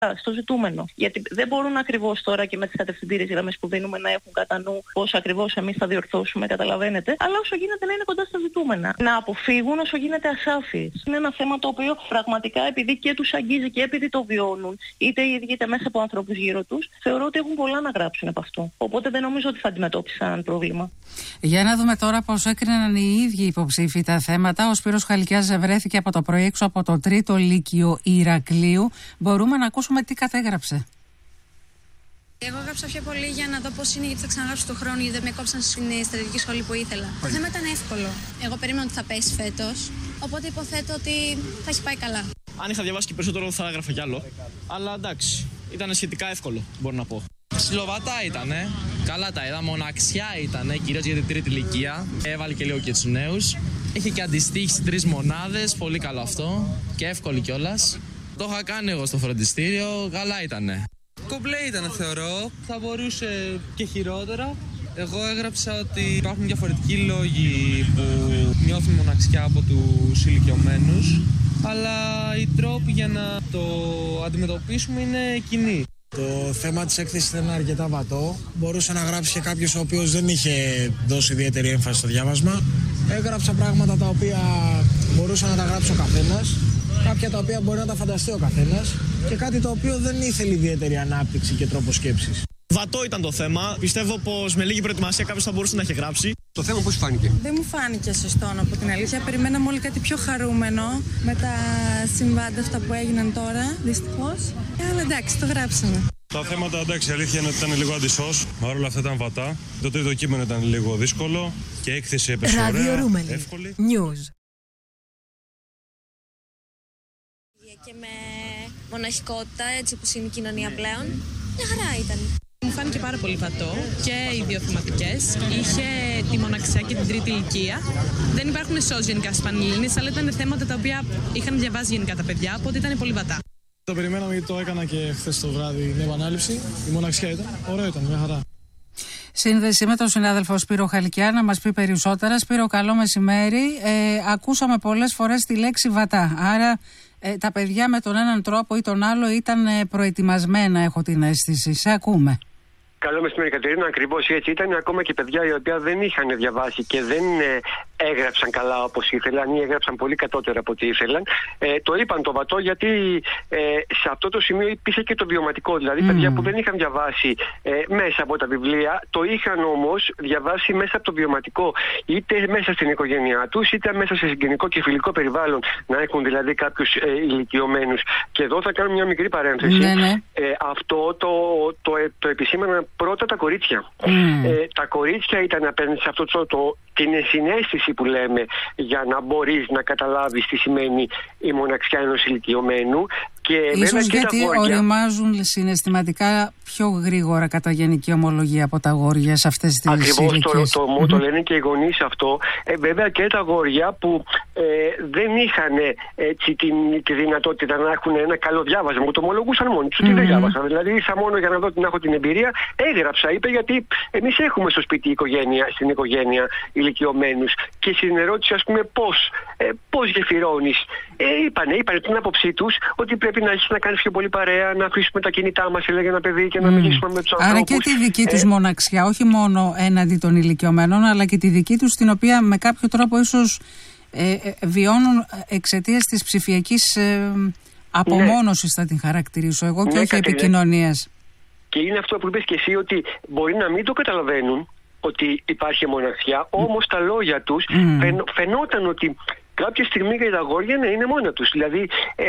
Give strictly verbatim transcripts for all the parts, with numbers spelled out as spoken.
στο ζητούμενο. Γιατί δεν μπορούν ακριβώς τώρα και με τις κατευθυντήριες γραμμές που δίνουμε να έχουν κατά νου πώς ακριβώς εμείς θα διορθώσουμε, καταλαβαίνετε. Αλλά όσο γίνεται να είναι κοντά στα ζητούμενα. Να αποφύγουν όσο γίνεται ασάφειες. Είναι ένα θέμα το οποίο πραγματικά επειδή και τους αγγίζει και επειδή το βιώνουν, είτε οι ίδιοι είτε μέσα από ανθρώπους γύρω τους, θεωρώ ότι έχουν πολλά να γράψουν από αυτό. Οπότε δεν νομίζω ότι θα αντιμετώπισαν πρόβλημα. Για να δούμε τώρα πώς έκριναν οι ίδιοι υποψήφοι τα θέματα. Ο Σπύρος Χαλκιάς βρέθηκε από το πρωί έξω από το τρίτο Λύκειο Ηρακλείου. Μπορούμε να ακούσουμε τι κατέγραψε. Εγώ έγραψα πιο πολύ για να δω πώς είναι, γιατί θα ξαναγράψω τον χρόνο, γιατί δεν με κόψαν στην στρατιωτική σχολή που ήθελα. Το θέμα ήταν εύκολο. Εγώ περίμενα ότι θα πέσει φέτος, οπότε υποθέτω ότι θα έχει πάει καλά. Αν είχα διαβάσει και περισσότερο θα έγραφα κι άλλο. Αλλά εντάξει, ήταν σχετικά εύκολο, μπορώ να πω. Ψιλοβατά ήτανε, καλά τα είδα, μοναξιά ήτανε, κυρίως για την τρίτη ηλικία. Έβαλε και λίγο και τους νέους. Είχε και αντιστοίχηση τρεις μονάδες, πολύ καλό αυτό και εύκολη κιόλας. Το είχα κάνει εγώ στο φροντιστήριο, καλά ήτανε. Κομπλέ ήταν, θεωρώ, θα μπορούσε και χειρότερα. Εγώ έγραψα ότι υπάρχουν διαφορετικοί λόγοι που νιώθουν μοναξιά από τους ηλικιωμένους, αλλά οι τρόποι για να το αντιμετωπίσουμε είναι κοινοί. Το θέμα της έκθεσης ήταν αρκετά βατό. Μπορούσε να γράψει και κάποιος ο οποίος δεν είχε δώσει ιδιαίτερη έμφαση στο διάβασμα. Έγραψα πράγματα τα οποία μπορούσε να τα γράψει ο καθένας, κάποια τα οποία μπορεί να τα φανταστεί ο καθένας και κάτι το οποίο δεν ήθελε ιδιαίτερη ανάπτυξη και τρόπο σκέψης. Βατό ήταν το θέμα. Πιστεύω πως με λίγη προετοιμασία κάποιος θα μπορούσε να έχει γράψει. Το θέμα πώς φάνηκε? Δεν μου φάνηκε σωστό, να πω την αλήθεια. Περιμέναμε όλοι κάτι πιο χαρούμενο με τα συμβάντα αυτά που έγιναν τώρα, δυστυχώς. Αλλά εντάξει, το γράψαμε. Τα θέματα, εντάξει, η αλήθεια είναι ότι ήταν λίγο αντισώς. Παρ' όλα αυτά ήταν βατά. Το τρίτο κείμενο ήταν λίγο δύσκολο και έκθεση έπεσε ωραία, εύκολη. News. Και με μοναχικότητα, έτσι όπως είναι η κοινωνία πλέον, μια χαρά ήταν. Μου φάνηκε πάρα πολύ βατό και οι δύο θεματικές. Είχε τη μοναξιά και την τρίτη ηλικία. Δεν υπάρχουν σως γενικά στις Πανελλήνιες, αλλά ήταν θέματα τα οποία είχαν διαβάσει γενικά τα παιδιά, οπότε ήταν πολύ βατά. Το περιμέναμε γιατί το έκανα και χθες το βράδυ μια επανάληψη. Η μοναξιά ήταν. Ωραίο ήταν, μια χαρά. Σύνδεση με τον συνάδελφο Σπύρο Χαλκιά να μας πει περισσότερα. Σπύρο, καλό μεσημέρι. Ε, ακούσαμε πολλές φορές τη λέξη βατά. Άρα ε, τα παιδιά με τον έναν τρόπο ή τον άλλο ήταν ε, προετοιμασμένα, έχω την αίσθηση. Σε ακούμε. Καλό μεσημέρι, Κατερίνα. Ακριβώς έτσι ήταν. Ακόμα και παιδιά οι οποία δεν είχαν διαβάσει και δεν ε, έγραψαν καλά όπως ήθελαν ή έγραψαν πολύ κατώτερα από ό,τι ήθελαν. Ε, το είπαν το βατό γιατί ε, σε αυτό το σημείο υπήρχε και το βιωματικό. Δηλαδή, mm. παιδιά που δεν είχαν διαβάσει ε, μέσα από τα βιβλία, το είχαν όμως διαβάσει μέσα από το βιωματικό. Είτε μέσα στην οικογένειά τους, είτε μέσα σε συγγενικό και φιλικό περιβάλλον, να έχουν δηλαδή κάποιους ε, ηλικιωμένους. Και εδώ θα κάνω μια μικρή παρένθεση. Ναι, ναι. Ε, αυτό το, το, το, το επισήμαναν πρώτα τα κορίτσια. Mm. Ε, τα κορίτσια ήταν απέναντι σε αυτό το, το, την ενσυναίσθηση που λέμε για να μπορείς να καταλάβεις τι σημαίνει η μοναξιά ενός ηλικιωμένου. Και ίσως και γιατί αγόρια οριμάζουν συναισθηματικά πιο γρήγορα κατά γενική ομολογία από τα αγόρια σε αυτές τις ηλικίες. Ακριβώς το, το, το, το λένε και οι γονείς αυτό. Ε, βέβαια και τα αγόρια που ε, δεν είχαν έτσι, την, τη δυνατότητα να έχουν ένα καλό διάβασμα, που το ομολογούσαν μόνοι τους, ότι mm-hmm. δεν διάβασαν. Δηλαδή ήρθα μόνο για να δω την έχω την εμπειρία, έγραψα, είπε, γιατί εμείς έχουμε στο σπίτι οικογένεια, στην οικογένεια ηλικιωμένους. Και στην ερώτηση, ας πούμε, πώς, ε, πώς γεφυρώνεις, ε, είπανε, είπανε την άποψή τους ότι πρέπει να έχεις να κάνεις πιο πολύ παρέα, να αφήσουμε τα κινητά μας, έλεγε ένα παιδί, και να mm. μιλήσουμε με τους ανθρώπους. Άρα και τη δική τους ε... μοναξιά, όχι μόνο έναντι των ηλικιωμένων, αλλά και τη δική τους, την οποία με κάποιο τρόπο ίσως ε, ε, βιώνουν εξαιτίας της ψηφιακής ε, απομόνωσης, ναι. θα την χαρακτηρίσω εγώ, και ναι, όχι επικοινωνίας. Και είναι αυτό που είπες και εσύ, ότι μπορεί να μην το καταλαβαίνουν ότι υπάρχει μοναξιά, όμως τα λόγια τους mm. φαινο, φαινόταν ότι κάποια στιγμή για τα αγόρια να είναι μόνα τους. Δηλαδή ε,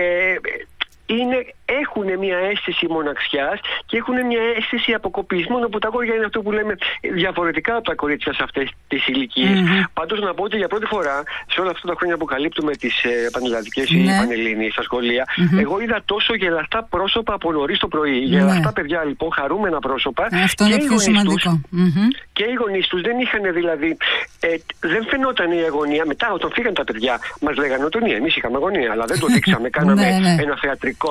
είναι, έχουν μια αίσθηση μοναξιάς και έχουν μια αίσθηση αποκοπής. Μόνο που τα αγόρια είναι αυτό που λέμε διαφορετικά από τα κορίτσια σε αυτές τις ηλικίες. Mm-hmm. Πάντως να πω ότι για πρώτη φορά σε όλα αυτά τα χρόνια που καλύπτουμε τις ε, πανελλαδικές ή mm-hmm. πανελλήνιες στα σχολεία, mm-hmm. εγώ είδα τόσο γελαστά πρόσωπα από νωρίς το πρωί. Mm-hmm. Γελαστά παιδιά λοιπόν, χαρούμενα πρόσωπα. Αυτό είναι πιο σημαντικό. Mm-hmm. Και οι γονείς τους δεν είχαν δηλαδή, ε, δεν φαινόταν η αγωνία. Μετά όταν φύγαν τα παιδιά μας λέγανε ότι ναι, εμείς είχαμε αγωνία, αλλά δεν το δείξαμε. Κάναμε ένα θεατρικό απέναντι στο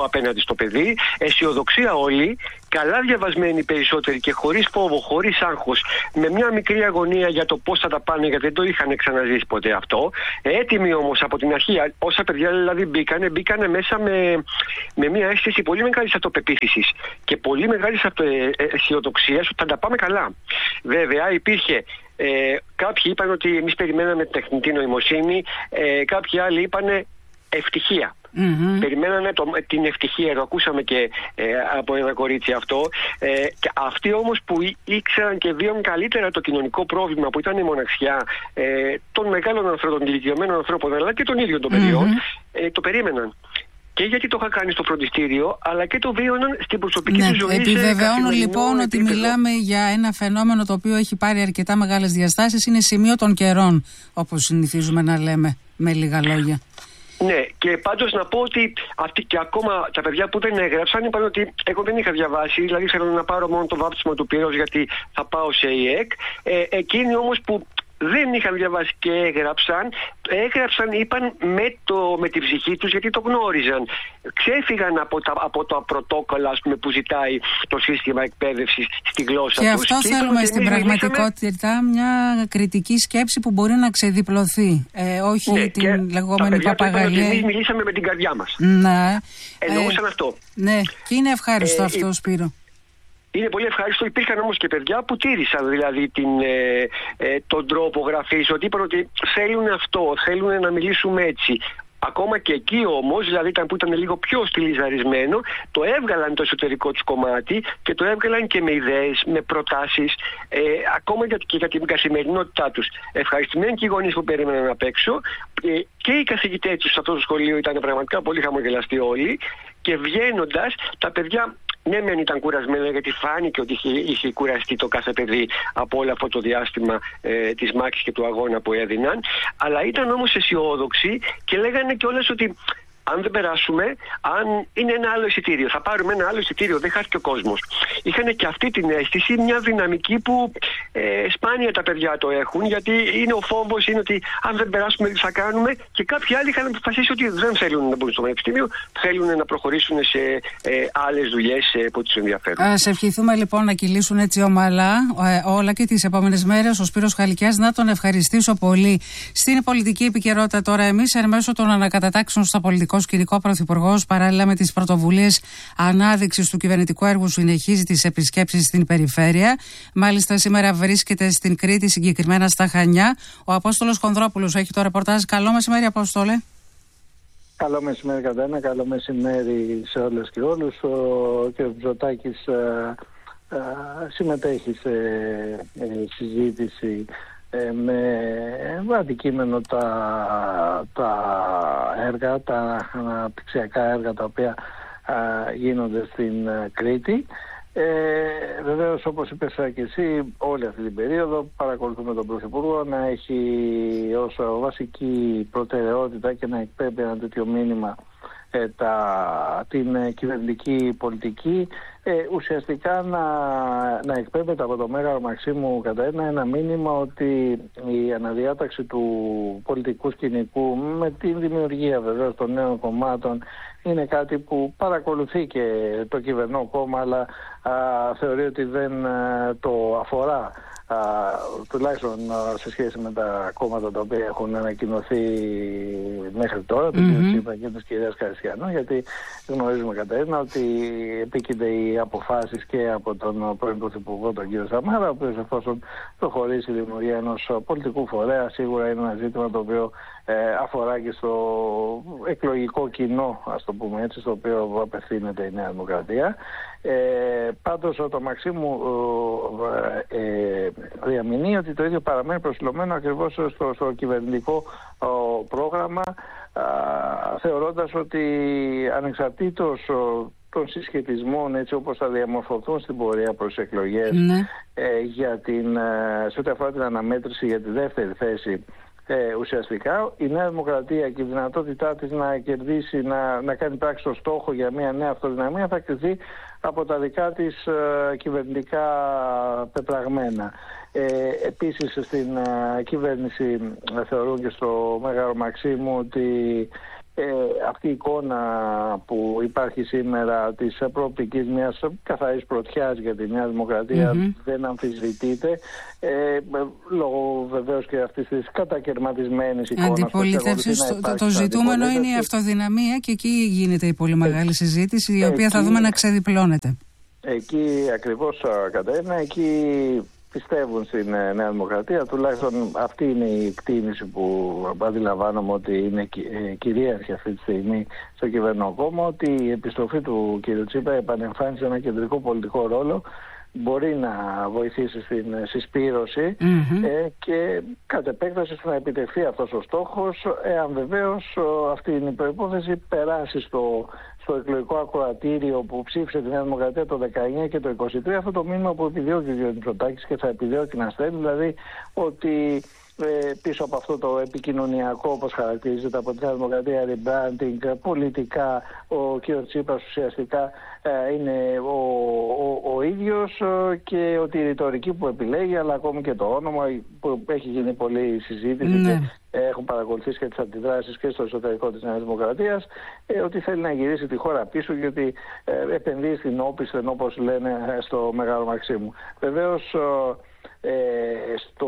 στο παιδί, αισιοδοξία όλοι, καλά διαβασμένοι περισσότεροι και χωρίς φόβο, χωρίς άγχος, με μια μικρή αγωνία για το πώς θα τα πάνε, γιατί δεν το είχαν ξαναζήσει ποτέ αυτό. Έτοιμοι όμως από την αρχή, όσα παιδιά δηλαδή μπήκανε, μπήκανε μέσα με, με μια αίσθηση πολύ μεγάλης αυτοπεποίθησης και πολύ μεγάλης αισιοδοξίας ότι θα τα πάμε καλά. Βέβαια υπήρχε. Ε, κάποιοι είπαν ότι εμείς περιμέναμε τεχνητή νοημοσύνη, ε, κάποιοι άλλοι είπαν ευτυχία. Mm-hmm. Περιμένανε το, την ευτυχία, το ακούσαμε και ε, από ένα κορίτσι αυτό. Ε, και αυτοί όμως που ήξεραν και βίωναν καλύτερα το κοινωνικό πρόβλημα που ήταν η μοναξιά ε, των μεγάλων ανθρώπων, των ηλικιωμένων ανθρώπων, αλλά και των ίδιων των παιδιών, mm-hmm. ε, το περίμεναν. Και γιατί το είχα κάνει στο φροντιστήριο, αλλά και το βίωναν στην προσωπική ναι, του ζωή. Επιβεβαιώνω λοιπόν ότι επίπεδο. Μιλάμε για ένα φαινόμενο το οποίο έχει πάρει αρκετά μεγάλες διαστάσεις. Είναι σημείο των καιρών, όπως συνηθίζουμε να λέμε, με λίγα λόγια. Ναι, και πάντως να πω ότι αυτοί και ακόμα τα παιδιά που δεν έγραψαν είπαν ότι εγώ δεν είχα διαβάσει, δηλαδή θέλω να πάρω μόνο το βάπτισμα του πυρός γιατί θα πάω σε ΙΕΚ. Ε, εκείνοι όμως που δεν είχαν διαβάσει και έγραψαν, έγραψαν, είπαν με, το, με την ψυχή τους γιατί το γνώριζαν. Ξέφυγαν από, τα, από τα πρωτόκολλα, ας πούμε, που ζητάει το σύστημα εκπαίδευσης στη γλώσσα και τους. Αυτό και θέλουμε στην πραγματικότητα, μιλήσαμε... μια κριτική σκέψη που μπορεί να ξεδιπλωθεί. Ε, όχι ναι, την λεγόμενη παπαγαλία. Εμείς μιλήσαμε με την καρδιά μας. Ναι. Εννοούσαν ε, αυτό. Ναι, και είναι ευχάριστο ε, αυτό, ε, Σπύρο. Είναι πολύ ευχάριστο. Υπήρχαν όμως και παιδιά που τήρησαν δηλαδή την, ε, ε, τον τρόπο γραφής, ότι είπαν ότι θέλουν αυτό, θέλουν να μιλήσουμε έτσι. Ακόμα και εκεί όμως, δηλαδή ήταν που ήταν λίγο πιο στιλιζαρισμένο, το έβγαλαν το εσωτερικό τους κομμάτι και το έβγαλαν και με ιδέες, με προτάσεις, ε, ακόμα και για την καθημερινότητά τους. Ευχαριστημένοι και οι γονείς που περίμεναν απ' έξω, ε, και οι καθηγητές τους σε αυτό το σχολείο ήταν πραγματικά πολύ χαμογελαστοί όλοι, και βγαίνοντας τα παιδιά. Ναι, μεν ήταν κουρασμένα γιατί φάνηκε ότι είχε, είχε κουραστεί το κάθε παιδί από όλο αυτό το διάστημα ε, της μάχης και του αγώνα που έδιναν, αλλά ήταν όμως αισιόδοξοι και λέγανε κιόλας ότι αν δεν περάσουμε, αν είναι ένα άλλο εισιτήριο, θα πάρουμε ένα άλλο εισιτήριο, δεν χάθηκε ο κόσμος. Είχαν και αυτή την αίσθηση, μια δυναμική που ε, σπάνια τα παιδιά το έχουν, γιατί είναι ο φόβος, είναι ότι αν δεν περάσουμε τι θα κάνουμε, και κάποιοι άλλοι είχαν αποφασίσει ότι δεν θέλουν να μπουν στο πανεπιστήμιο, θέλουν να προχωρήσουν σε ε, άλλες δουλειές ε, που τους ενδιαφέρουν. Ας ευχηθούμε λοιπόν να κυλήσουν έτσι ομαλά ε, όλα και τις επόμενες μέρες. Ο Σπύρος Χαλικιάς, να τον ευχαριστήσω πολύ. Στην πολιτική επικαιρότητα τώρα, εμείς εν μέσω των ανακατατάξεων στα πολιτικά, Κυρικό Πρωθυπουργός, παράλληλα με τις πρωτοβουλίες ανάδειξης του κυβερνητικού έργου, συνεχίζει τις επισκέψεις στην περιφέρεια. Μάλιστα, σήμερα βρίσκεται στην Κρήτη, συγκεκριμένα στα Χανιά. Ο Απόστολος Χονδρόπουλος έχει το ρεπορτάζ. Καλό μεσημέρι, Απόστολε. Καλό μεσημέρι, Κατένα. Καλό μεσημέρι σε όλες και όλους. Ο κ. Μπζωτάκης ε, ε, συμμετέχει σε ε, συζήτηση με αντικείμενο τα, τα έργα, τα αναπτυξιακά έργα τα οποία α, γίνονται στην α, Κρήτη. Ε, βεβαίως, όπως είπες και εσύ, όλη αυτή την περίοδο παρακολουθούμε τον Πρωθυπουργό να έχει ως βασική προτεραιότητα και να εκπέμπει ένα τέτοιο μήνυμα ε, τα, την ε, κυβερνητική πολιτική, ε, ουσιαστικά να, να εκπέμπεται από το Μέγαρο Μαξίμου Καταίνα ένα μήνυμα ότι η αναδιάταξη του πολιτικού σκηνικού με την δημιουργία βεβαίως των νέων κομμάτων είναι κάτι που παρακολουθεί και το κυβερνό κόμμα, αλλά α, θεωρεί ότι δεν α, το αφορά, α, τουλάχιστον α, σε σχέση με τα κόμματα τα οποία έχουν ανακοινωθεί μέχρι τώρα, mm-hmm. του κ. Τσίπρα και της κυρίας Καριστιανού, γιατί γνωρίζουμε Καταίνα ότι επίκυνται οι αποφάσεις και από τον πρώην Πρωθυπουργό, τον κ. Σαμάρα, ο οποίος εφόσον προχωρήσει η δημιουργία ενός πολιτικού φορέα, σίγουρα είναι ένα ζήτημα το οποίο ε, αφορά και στο εκλογικό κοινό, ας το πούμε έτσι, στο οποίο απευθύνεται η Νέα Δημοκρατία. Ε, πάντως το Μαξίμου ε, ε, διαμηνύει ότι το ίδιο παραμένει προσιλωμένο ακριβώς στο, στο κυβερνητικό ο, πρόγραμμα, α, θεωρώντας ότι ανεξαρτήτως ο, των συσχετισμών έτσι όπως θα διαμορφωθούν στην πορεία προς εκλογές, ναι. ε, για την, ε, σε ό,τι αφορά την αναμέτρηση για τη δεύτερη θέση, Ε, ουσιαστικά η Νέα Δημοκρατία και η δυνατότητά της να κερδίσει, να, να κάνει πράξη το στόχο για μια νέα αυτοδυναμία θα κρυθεί από τα δικά της ε, κυβερνητικά πεπραγμένα. Ε, επίσης στην ε, κυβέρνηση ε, θεωρούν και στο Μέγαρο Μαξίμου ότι Ε, αυτή η εικόνα που υπάρχει σήμερα της προοπτικής μιας καθαρής πρωτιάς για τη Νέα Δημοκρατία mm-hmm. δεν αμφισβητείται, ε, λόγω βεβαίως και αυτής της κατακαιρματισμένης εικόνας. Αντιπολίτευσης, το, το, το ζητούμενο είναι η αυτοδυναμία και εκεί γίνεται η πολύ μεγάλη συζήτηση, η οποία εκεί, θα δούμε να ξεδιπλώνεται. Εκεί ακριβώς, Κατερίνα, εκεί πιστεύουν στην Νέα Δημοκρατία, τουλάχιστον αυτή είναι η εκτίμηση που αντιλαμβάνομαι ότι είναι κυρίαρχη αυτή τη στιγμή στο κυβερνό κόμμα, ότι η επιστροφή του κ. Τσίπρα επανεμφάνισε ένα κεντρικό πολιτικό ρόλο, μπορεί να βοηθήσει στην συσπήρωση mm-hmm. ε, και κατ' επέκταση να επιτευχθεί αυτός ο στόχος, εάν βεβαίως αυτή είναι η προϋπόθεση, περάσει στο στο εκλογικό ακροατήριο που ψήφισε τη Νέα Δημοκρατία το δεκαεννιά και το είκοσι τρία, αυτό το μήνυμα που επιδιώκει ο κ. Μητσοτάκης και θα επιδιώκει να στέλνει, δηλαδή ότι ε, πίσω από αυτό το επικοινωνιακό, όπως χαρακτηρίζεται από τη Νέα Δημοκρατία, rebranding, πολιτικά ο κ. Τσίπρας ουσιαστικά ε, είναι ο, ο, ο ίδιος ε, και ότι η ρητορική που επιλέγει, αλλά ακόμη και το όνομα που έχει γίνει πολλή συζήτηση mm. και έχουν παρακολουθήσει και τις αντιδράσεις και στο εσωτερικό της Νέας Δημοκρατίας, ε, ότι θέλει να γυρίσει τη χώρα πίσω και ότι ε, επενδύει στην όπισθεν, όπως λένε στο Μεγάλο Μαξίμου. Βεβαίως ε, στο,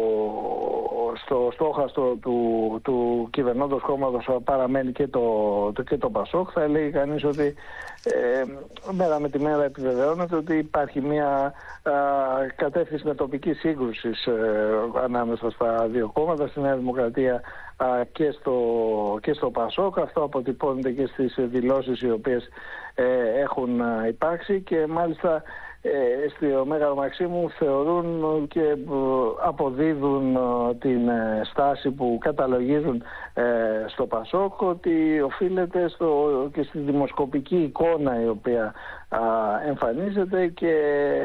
στο στόχαστρο του, του κυβερνώντος κόμματος παραμένει και το, το, και το Πασόκ. Θα έλεγε κανείς ότι ε, μέρα με τη μέρα επιβεβαιώνεται ότι υπάρχει μια α, κατεύθυνση με τοπική σύγκρουση ε, ανάμεσα στα δύο κόμματα, στη Νέα Δημοκρατία α, και, στο, και στο Πασόκ. Αυτό αποτυπώνεται και στις δηλώσεις οι οποίες ε, έχουν α, υπάρξει και μάλιστα Ε, στο Μέγαρο Μαξίμου θεωρούν και αποδίδουν την στάση που καταλογίζουν ε, στο Πασόκ, ότι οφείλεται στο, και στη δημοσκοπική εικόνα η οποία α, εμφανίζεται και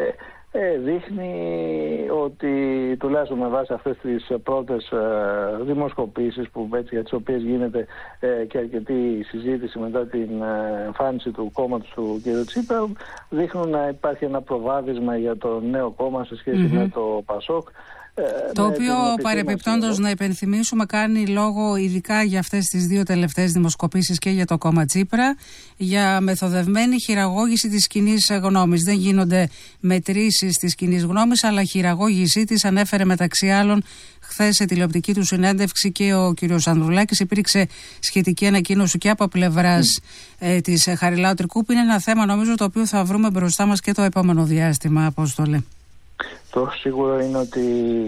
ε, δείχνει ότι τουλάχιστον με βάση αυτές τις πρώτες ε, δημοσκοπήσεις που, έτσι, για τις οποίες γίνεται ε, και αρκετή συζήτηση μετά την ε, εμφάνιση του κόμματος του κ. Τσίπρα, δείχνουν να υπάρχει ένα προβάδισμα για το νέο κόμμα σε σχέση mm-hmm. με το Πασόκ. Το οποίο παρεπιπτόντως να υπενθυμίσουμε κάνει λόγο ειδικά για αυτές τις δύο τελευταίες δημοσκοπήσεις και για το κόμμα Τσίπρα για μεθοδευμένη χειραγώγηση της κοινής γνώμης. Δεν γίνονται μετρήσεις της κοινής γνώμης, αλλά χειραγώγησή της, ανέφερε μεταξύ άλλων χθες σε τηλεοπτική του συνέντευξη και ο κ. Ανδρουλάκης. Υπήρξε σχετική ανακοίνωση και από πλευράς mm. ε, της Χαριλάου Τρικούπη. Είναι ένα θέμα νομίζω το οποίο θα βρούμε μπροστά μας και το επόμενο διάστημα, Απόστολε. Το σίγουρο είναι ότι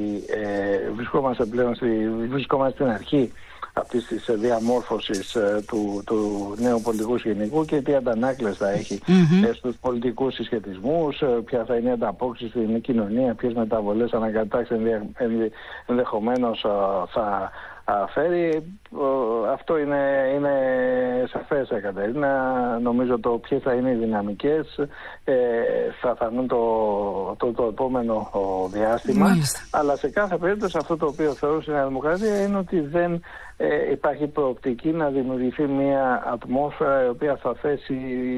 ε, βρισκόμαστε πλέον στη, βρισκόμαστε στην αρχή αυτής της διαμόρφωσης ε, του, του νέου πολιτικού σκηνικού και τι αντανάκλες θα έχει mm-hmm. ε, στους πολιτικούς συσχετισμούς, ε, ποια θα είναι η ανταπόκριση στην κοινωνία, ποιες μεταβολές αναγκατάξεις ενδε, ενδε, ενδεχομένως ε, θα φέρει. Αυτό είναι, είναι σαφές, Κατερίνα. Νομίζω το ποιες θα είναι οι δυναμικές ε, θα φανούν το, το, το επόμενο διάστημα. Μάλιστα. Αλλά σε κάθε περίπτωση αυτό το οποίο θεωρώ στην Δημοκρατία είναι ότι δεν ε, υπάρχει προοπτική να δημιουργηθεί μια ατμόσφαιρα η οποία θα θέσει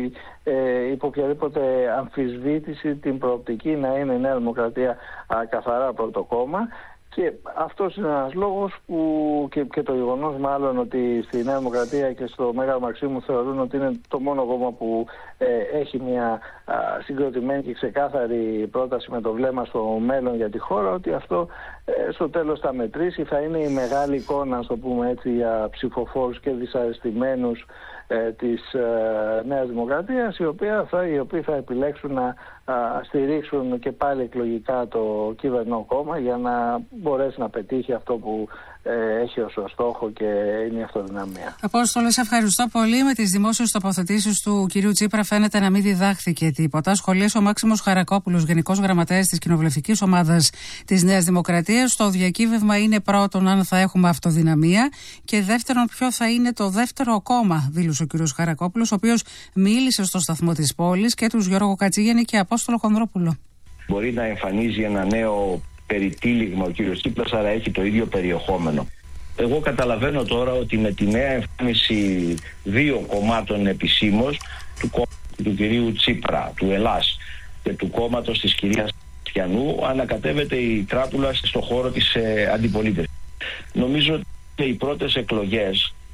ε, υπό οποιαδήποτε αμφισβήτηση την προοπτική να είναι η Νέα Δημοκρατία α, καθαρά πρώτο κόμμα. Και αυτός είναι ένας λόγος που και, και το γεγονός μάλλον ότι στη Νέα Δημοκρατία και στο Μέγαρο Μαξίμου θεωρούν ότι είναι το μόνο κόμμα που ε, έχει μια α, συγκροτημένη και ξεκάθαρη πρόταση με το βλέμμα στο μέλλον για τη χώρα, ότι αυτό ε, στο τέλος θα μετρήσει, θα είναι η μεγάλη εικόνα, ας το πούμε έτσι, για ψηφοφόρους και δυσαρεστημένους ε, της ε, Νέας Δημοκρατίας, οι οποίοι θα, οι οποίοι θα επιλέξουν να α, στηρίξουν και πάλι εκλογικά το κυβερνό κόμμα για να μπορέσει να πετύχει αυτό που ε, έχει ως στόχο και είναι η αυτοδυναμία. Απόστολε, σε ευχαριστώ πολύ. Με τις δημόσιες τοποθετήσεις του κυρίου Τσίπρα φαίνεται να μην διδάχθηκε τίποτα. Σχολίασε ο Μάξιμος Χαρακόπουλος, Γενικός Γραμματέας της Κοινοβουλευτικής Ομάδας της Νέας Δημοκρατίας. Το διακύβευμα είναι πρώτον αν θα έχουμε αυτοδυναμία και δεύτερον ποιο θα είναι το δεύτερο κόμμα, δήλωσε ο κύριος Χαρακόπουλος, ο οποίος μίλησε στο σταθμό της πόλης και τους Γιώργο Κατσίγενη και Απόστολο Χονδρόπουλο. Μπορεί να εμφανίζει ένα νέο περιτύλιγμα ο κύριος Τσίπρας, αλλά έχει το ίδιο περιεχόμενο. Εγώ καταλαβαίνω τώρα ότι με τη νέα εμφάνιση δύο κομμάτων επισήμως, του κόμματος του κυρίου Τσίπρα, του Ελλάς και του κόμματος της κυρίας Πιανού, ανακατεύεται η τράπουλα στο χώρο της ε, αντιπολίτευσης. Νομίζω ότι οι πρώτες εκλογές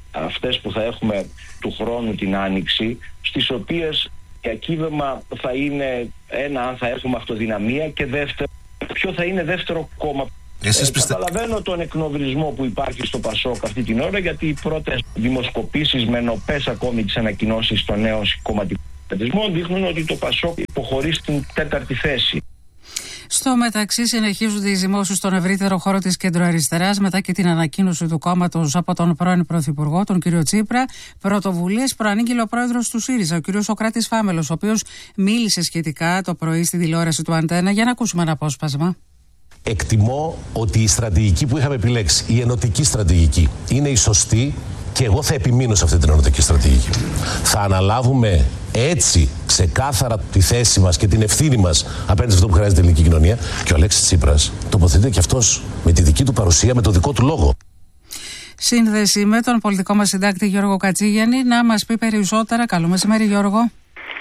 αυτές που θα έχουμε του χρόνου την Άνοιξη, στις οποίες διακύβευμα θα είναι ένα, αν θα έχουμε αυτοδυναμία, και δεύτερο, ποιο θα είναι δεύτερο κόμμα. Εσείς ε, πιστε... Καταλαβαίνω τον εκνευρισμό που υπάρχει στο Πασόκ αυτή την ώρα, γιατί οι πρώτες δημοσκοπήσεις με νοπές ακόμη τις ανακοινώσεις των νέων κομματικών κρατισμών δείχνουν ότι το Πασόκ υποχωρεί στην τέταρτη θέση. Στο μεταξύ, συνεχίζονται οι ζυμώσεις στον ευρύτερο χώρο της κεντροαριστεράς μετά και την ανακοίνωση του κόμματος από τον πρώην Πρωθυπουργό, τον κύριο Τσίπρα. Πρωτοβουλίες προανήγγειλε ο πρόεδρος του ΣΥΡΙΖΑ, ο κύριος Σωκράτης Φάμελος, ο οποίος μίλησε σχετικά το πρωί στη τηλεόραση του Αντένα. Για να ακούσουμε ένα απόσπασμα. Εκτιμώ ότι η στρατηγική που είχαμε επιλέξει, η ενωτική στρατηγική, είναι η σωστή και εγώ θα επιμείνω σε αυτή την ενωτική στρατηγική. Θα αναλάβουμε έτσι ξεκάθαρα τη θέση μας και την ευθύνη μας απέναντι σε αυτό που χρειάζεται η ελληνική κοινωνία. Και ο Αλέξης Τσίπρας τοποθετείται και αυτός με τη δική του παρουσία, με το δικό του λόγο. Σύνδεση με τον πολιτικό μας συντάκτη Γιώργο Κατσίγιαννη να μας πει περισσότερα. Καλό μεσημέρι, Γιώργο.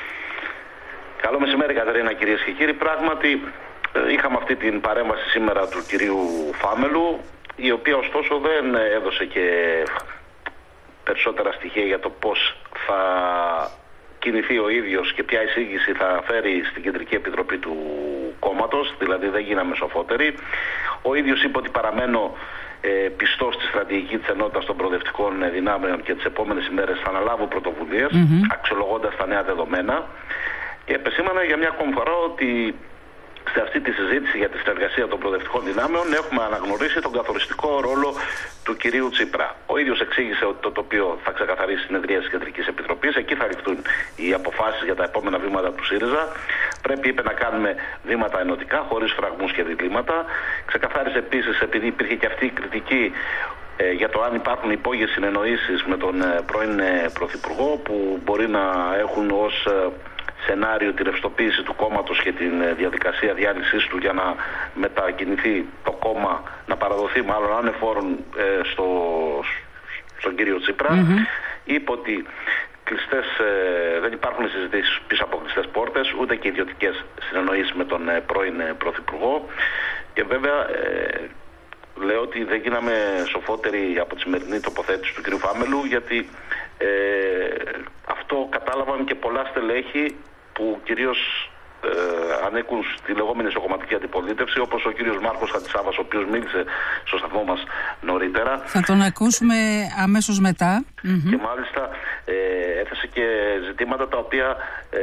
Καλό μεσημέρι, Κατερίνα, κυρίες και κύριοι. Πράγματι, είχαμε αυτή την παρέμβαση σήμερα του κυρίου Φάμελου, η οποία ωστόσο δεν έδωσε και περισσότερα στοιχεία για το πώς θα κινηθεί ο ίδιος και ποια εισήγηση θα φέρει στην Κεντρική Επιτροπή του κόμματος, δηλαδή δεν γίναμε σοφότεροι. Ο ίδιος είπε ότι παραμένω ε, πιστός στη στρατηγική της ενότητας των προοδευτικών δυνάμεων και τις επόμενες ημέρες θα αναλάβω πρωτοβουλίες, mm-hmm. αξιολογώντας τα νέα δεδομένα, και επεσήμανα για μια ακόμη φορά ότι σε αυτή τη συζήτηση για τη συνεργασία των προοδευτικών δυνάμεων έχουμε αναγνωρίσει τον καθοριστικό ρόλο του κυρίου Τσίπρα. Ο ίδιος εξήγησε ότι το τοπίο θα ξεκαθαρίσει συνεδρία της Κεντρικής Επιτροπής, εκεί θα ληφθούν οι αποφάσεις για τα επόμενα βήματα του ΣΥΡΙΖΑ. Πρέπει, είπε, να κάνουμε βήματα ενωτικά, χωρίς φραγμούς και διλήμματα. Ξεκαθάρισε επίσης, επειδή υπήρχε και αυτή η κριτική ε, για το αν υπάρχουν υπόγειες συνεννοήσεις με τον ε, πρώην ε, Πρωθυπουργό, που μπορεί να έχουν ως ε, σενάριο τη ρευστοποίηση του κόμματος και την διαδικασία διάλυσης του για να μετακινηθεί το κόμμα, να παραδοθεί μάλλον ανεφόρον ε, στο, στον κύριο Τσίπρα. Mm-hmm. Είπε ότι κλειστές, ε, δεν υπάρχουν συζητήσεις πίσω από κλειστές πόρτες, ούτε και ιδιωτικές συνεννοήσεις με τον ε, πρώην Πρωθυπουργό. Και βέβαια ε, λέω ότι δεν γίναμε σοφότεροι από τη σημερινή τοποθέτηση του κ. Φάμελου, γιατί ε, αυτό κατάλαβαν και πολλά στελέχη που κυρίως ε, ανήκουν στη λεγόμενη ισοκομματική αντιπολίτευση, όπως ο κύριος Μάρκος Χατζησάβας, ο οποίος μίλησε στο σταθμό μας νωρίτερα. Θα τον ακούσουμε αμέσως μετά. Και μάλιστα ε, έθεσε και ζητήματα τα οποία ε,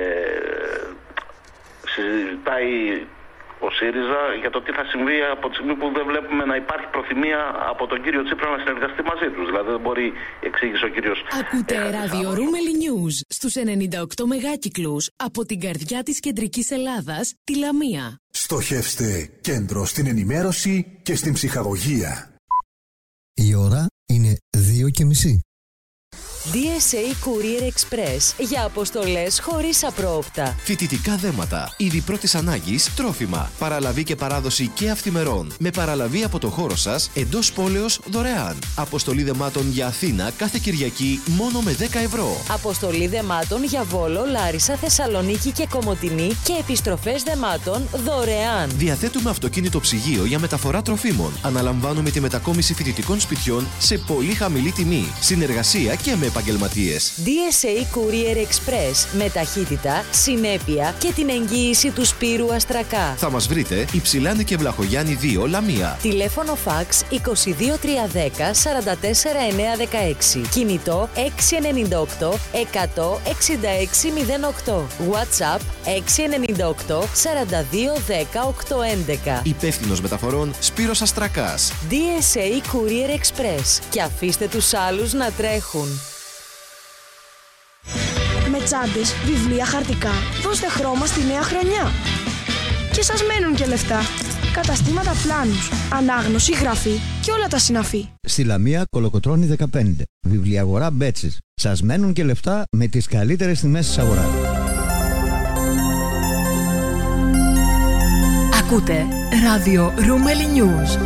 συζητάει ο ΣΥΡΙΖΑ για το τι θα συμβεί από τη στιγμή που δεν βλέπουμε να υπάρχει προθυμία από τον κύριο Τσίπρα να συνεργαστεί μαζί τους. Δηλαδή δεν μπορεί, εξήγησε ο κύριος. Ακούτε ραδιορούμελη News στους ενενήντα οκτώ μεγάκυκλους από την καρδιά της κεντρικής Ελλάδας, τη Λαμία. Στοχεύστε κέντρο στην ενημέρωση και στην ψυχαγωγία. Η ώρα είναι δύο και μισή. ντι ες έι Courier Express για αποστολές χωρίς απρόοπτα. Φοιτητικά δέματα, είδη πρώτης ανάγκης, τρόφιμα, παραλαβή και παράδοση και αυθημερών. Με παραλαβή από το χώρο σας, εντός πόλεως δωρεάν. Αποστολή δεμάτων για Αθήνα κάθε Κυριακή μόνο με δέκα ευρώ. Αποστολή δεμάτων για Βόλο, Λάρισα, Θεσσαλονίκη και Κομοτηνή και επιστροφές δεμάτων δωρεάν. Διαθέτουμε αυτοκίνητο ψυγείο για μεταφορά τροφίμων. Αναλαμβάνουμε τη μετακόμιση φοιτητικών σπιτιών σε πολύ χαμηλή τιμή. Συνεργασία και με επαγγελματίες. ντι ες έι Courier Express με ταχύτητα, συνέπεια και την εγγύηση του Σπύρου Αστρακά. Θα μας βρείτε Υψηλάνη και Βλαχογιάννη δύο, Λαμία. Τηλέφωνο φαξ είκοσι δύο τριακόσια δέκα σαράντα τέσσερα εννιακόσια δεκαέξι. Κινητό έξι εννιά οκτώ εκατό εξήντα έξι μηδέν οκτώ. WhatsApp έξι εννιά οκτώ σαράντα δύο δέκα οκτακόσια έντεκα. Υπεύθυνος μεταφορών Σπύρος Αστρακάς. ντι ες έι Courier Express. Και αφήστε τους άλλους να τρέχουν. Με τσάντες, βιβλία, χαρτικά, δώστε χρώμα στη νέα χρονιά. Και σας μένουν και λεφτά. Καταστήματα Πλάνους, ανάγνωση, γραφή και όλα τα συναφή. Στη Λαμία, Κολοκοτρώνη δεκαπέντε. Βιβλιαγορά Μπέτσης. Σας μένουν και λεφτά με τις καλύτερες τιμές της αγοράς. Ακούτε ράδιο Ρούμελι News.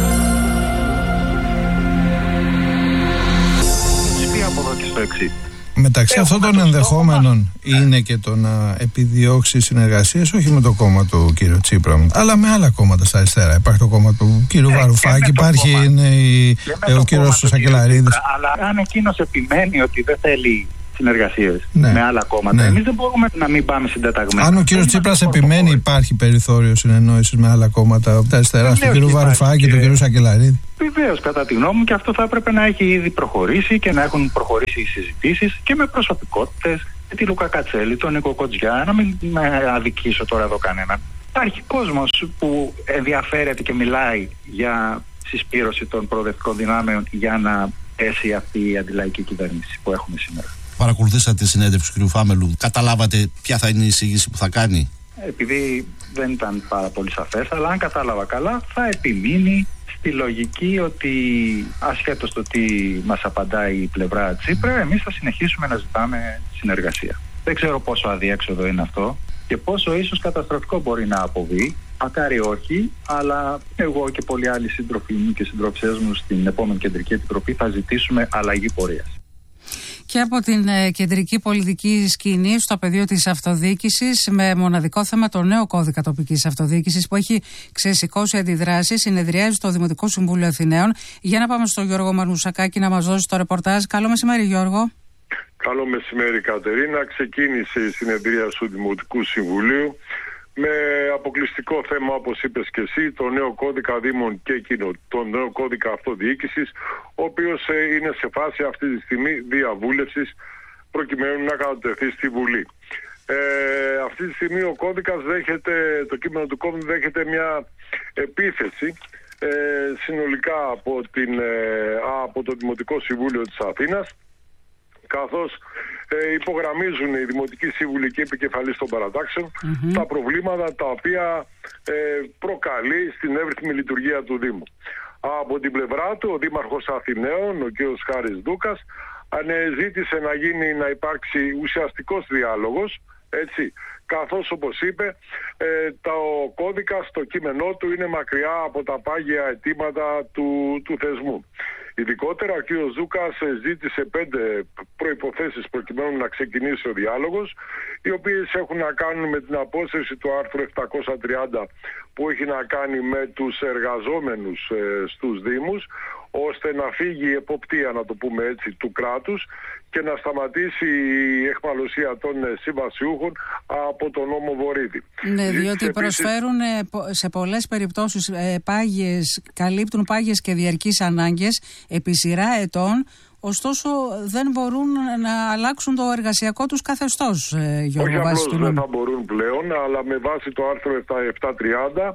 Στο εξή. Μεταξύ αυτών των ενδεχόμενων είναι και το να επιδιώξει συνεργασίες όχι με το κόμμα του κ. Τσίπρα, αλλά με άλλα κόμματα στα αριστερά. Υπάρχει το κόμμα του κ. Ναι, Βαρουφάκη, υπάρχει είναι η, ε, ο κ. Σακελαρίδης. Αλλά αν εκείνος επιμένει ότι δεν θέλει συνεργασίες ναι. με άλλα κόμματα, ναι. εμείς δεν μπορούμε να μην πάμε συντεταγμένοι. Αν ο κ. Τσίπρας επιμένει, υπάρχει περιθώριο συνεννόησης με άλλα κόμματα από τα αριστερά, στον κ. Βαρουφάκη, τον κ. Σακελαρίδη. Βεβαίως, κατά τη γνώμη μου, και αυτό θα έπρεπε να έχει ήδη προχωρήσει και να έχουν προχωρήσει οι συζητήσεις και με προσωπικότητες, με τη Λουκά Κατσέλη, τον Νίκο Κοτζιά, να μην με αδικήσω τώρα εδώ κανέναν. Υπάρχει κόσμος που ενδιαφέρεται και μιλάει για συσπήρωση των προοδευτικών δυνάμεων για να πέσει αυτή η αντιλαϊκή κυβέρνηση που έχουμε σήμερα. Παρακολουθήσατε τη συνέντευξη του κ. Φάμελου, καταλάβατε ποια θα είναι η εισήγηση που θα κάνει? Επειδή δεν ήταν πάρα πολύ σαφές, αλλά αν κατάλαβα καλά, θα επιμείνει στη λογική ότι ασχέτως το τι μας απαντάει η πλευρά Τσίπρα, εμείς θα συνεχίσουμε να ζητάμε συνεργασία. Δεν ξέρω πόσο αδιέξοδο είναι αυτό και πόσο ίσως καταστροφικό μπορεί να αποβεί. Μακάρι όχι, αλλά εγώ και πολλοί άλλοι σύντροφοι μου και συντρόφισσές μου στην επόμενη Κεντρική Επιτροπή θα ζητήσουμε αλλαγή πορείας. Και από την ε, κεντρική πολιτική σκηνή στο πεδίο της αυτοδιοίκησης, με μοναδικό θέμα το νέο κώδικα τοπικής αυτοδιοίκησης που έχει ξεσηκώσει αντιδράσεις, συνεδριάζει στο Δημοτικό Συμβούλιο Αθηναίων. Για να πάμε στον Γιώργο Μαρνουσακάκη να μας δώσει το ρεπορτάζ. Καλό μεσημέρι, Γιώργο. Καλό μεσημέρι, Κατερίνα. Ξεκίνησε η συνεδρία του Δημοτικού Συμβουλίου με αποκλειστικό θέμα, όπως είπες και εσύ, το νέο κώδικα Δήμων και κοινο, το νέο κώδικα αυτοδιοίκησης, ο οποίος είναι σε φάση αυτή τη στιγμή διαβούλευσης προκειμένου να κατατεθεί στη Βουλή. Ε, αυτή τη στιγμή ο κώδικας δέχεται, το κείμενο του κώδικα δέχεται μια επίθεση ε, συνολικά από, την, ε, από το Δημοτικό Συμβούλιο της Αθήνας, καθώς ε, υπογραμμίζουν οι Δημοτικοί Σύμβουλοι και επικεφαλής των παρατάξεων mm-hmm. τα προβλήματα τα οποία ε, προκαλεί στην εύρυθμη λειτουργία του Δήμου. Από την πλευρά του, ο Δήμαρχος Αθηναίων, ο κ. Χάρης Δούκας, ανεζήτησε να γίνει, να υπάρξει ουσιαστικός διάλογος, έτσι, καθώς όπως είπε, ε, το κώδικα στο κείμενό του είναι μακριά από τα πάγια αιτήματα του, του θεσμού. Ειδικότερα, ο κ. Ζούκας ζήτησε πέντε προϋποθέσεις προκειμένου να ξεκινήσει ο διάλογος, οι οποίες έχουν να κάνουν με την απόσυρση του άρθρου επτακόσια τριάντα που έχει να κάνει με τους εργαζόμενους ε, στους Δήμους, ώστε να φύγει η εποπτεία, να το πούμε έτσι, του κράτους και να σταματήσει η εχμαλωσία των συμβασιούχων από τον νόμο Βορίδη. Ναι, διότι προσφέρουν σε πολλές περιπτώσεις πάγιες, καλύπτουν πάγιες και διαρκείς ανάγκες επί σειρά ετών, ωστόσο δεν μπορούν να αλλάξουν το εργασιακό τους καθεστώς, Γιώργο. Όχι απλώς δεν θα μπορούν πλέον, αλλά με βάση το άρθρο επτακόσια τριάντα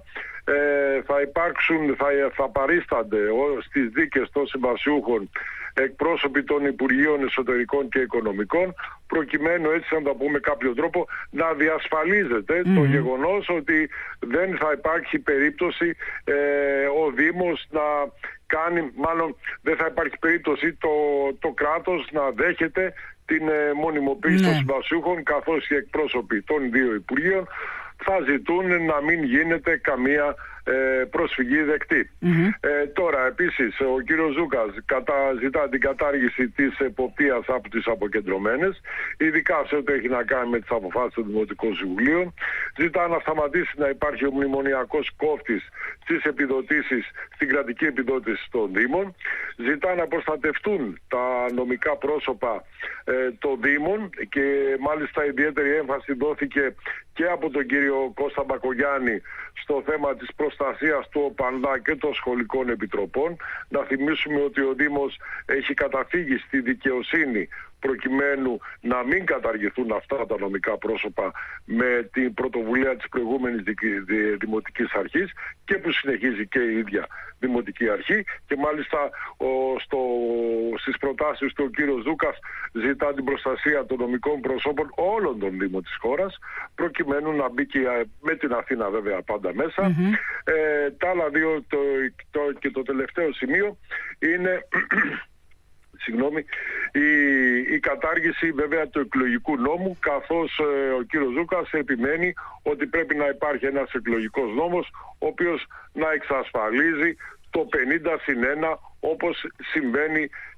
ε, θα υπάρξουν, θα, θα παρίστανται στις δίκες των συμβασιούχων εκπρόσωποι των Υπουργείων Εσωτερικών και Οικονομικών, προκειμένου, έτσι να το πούμε κάποιο τρόπο, να διασφαλίζεται mm. το γεγονός ότι δεν θα υπάρχει περίπτωση ε, ο Δήμος να κάνει, μάλλον δεν θα υπάρχει περίπτωση το, το κράτος να δέχεται την ε, μονιμοποίηση mm. των συμβασιούχων, καθώς οι εκπρόσωποι των δύο Υπουργείων θα ζητούν να μην γίνεται καμία ε, προσφυγή δεκτή. Mm-hmm. Ε, τώρα, επίσης, ο κύριος Ζούκας κατα, ζητά την κατάργηση της εποπτείας από τις αποκεντρωμένες, ειδικά σε ό,τι έχει να κάνει με τις αποφάσεις των Δημοτικών Συμβουλίων. Ζητά να σταματήσει να υπάρχει ο μνημονιακός κόφτης στις επιδοτήσεις, στην κρατική επιδότηση των Δήμων. Ζητά να προστατευτούν τα νομικά πρόσωπα ε, των Δήμων και μάλιστα ιδιαίτερη έμφαση δόθηκε και από τον κύριο Κώστα Μπακογιάννη στο θέμα της προστασίας του ΟΠΑΝΔΑ και των σχολικών επιτροπών. Να θυμίσουμε ότι ο Δήμος έχει καταφύγει στη δικαιοσύνη προκειμένου να μην καταργηθούν αυτά τα νομικά πρόσωπα με την πρωτοβουλία της προηγούμενης Δημοτικής Αρχής και που συνεχίζει και η ίδια Δημοτική Αρχή, και μάλιστα ο, στο, στις προτάσεις του ο κύριος Δούκας ζητά την προστασία των νομικών προσώπων όλων των Δήμων της χώρας, προκειμένου να μπει και με την Αθήνα βέβαια πάντα μέσα. Mm-hmm. Ε, τα άλλα δύο το, το, και το τελευταίο σημείο είναι Συγγνώμη, η, η κατάργηση βέβαια του εκλογικού νόμου, καθώς ε, ο κύριος Ζούκας επιμένει ότι πρέπει να υπάρχει ένας εκλογικός νόμος ο οποίος να εξασφαλίζει το πενήντα συν ένα όπως συμβαίνει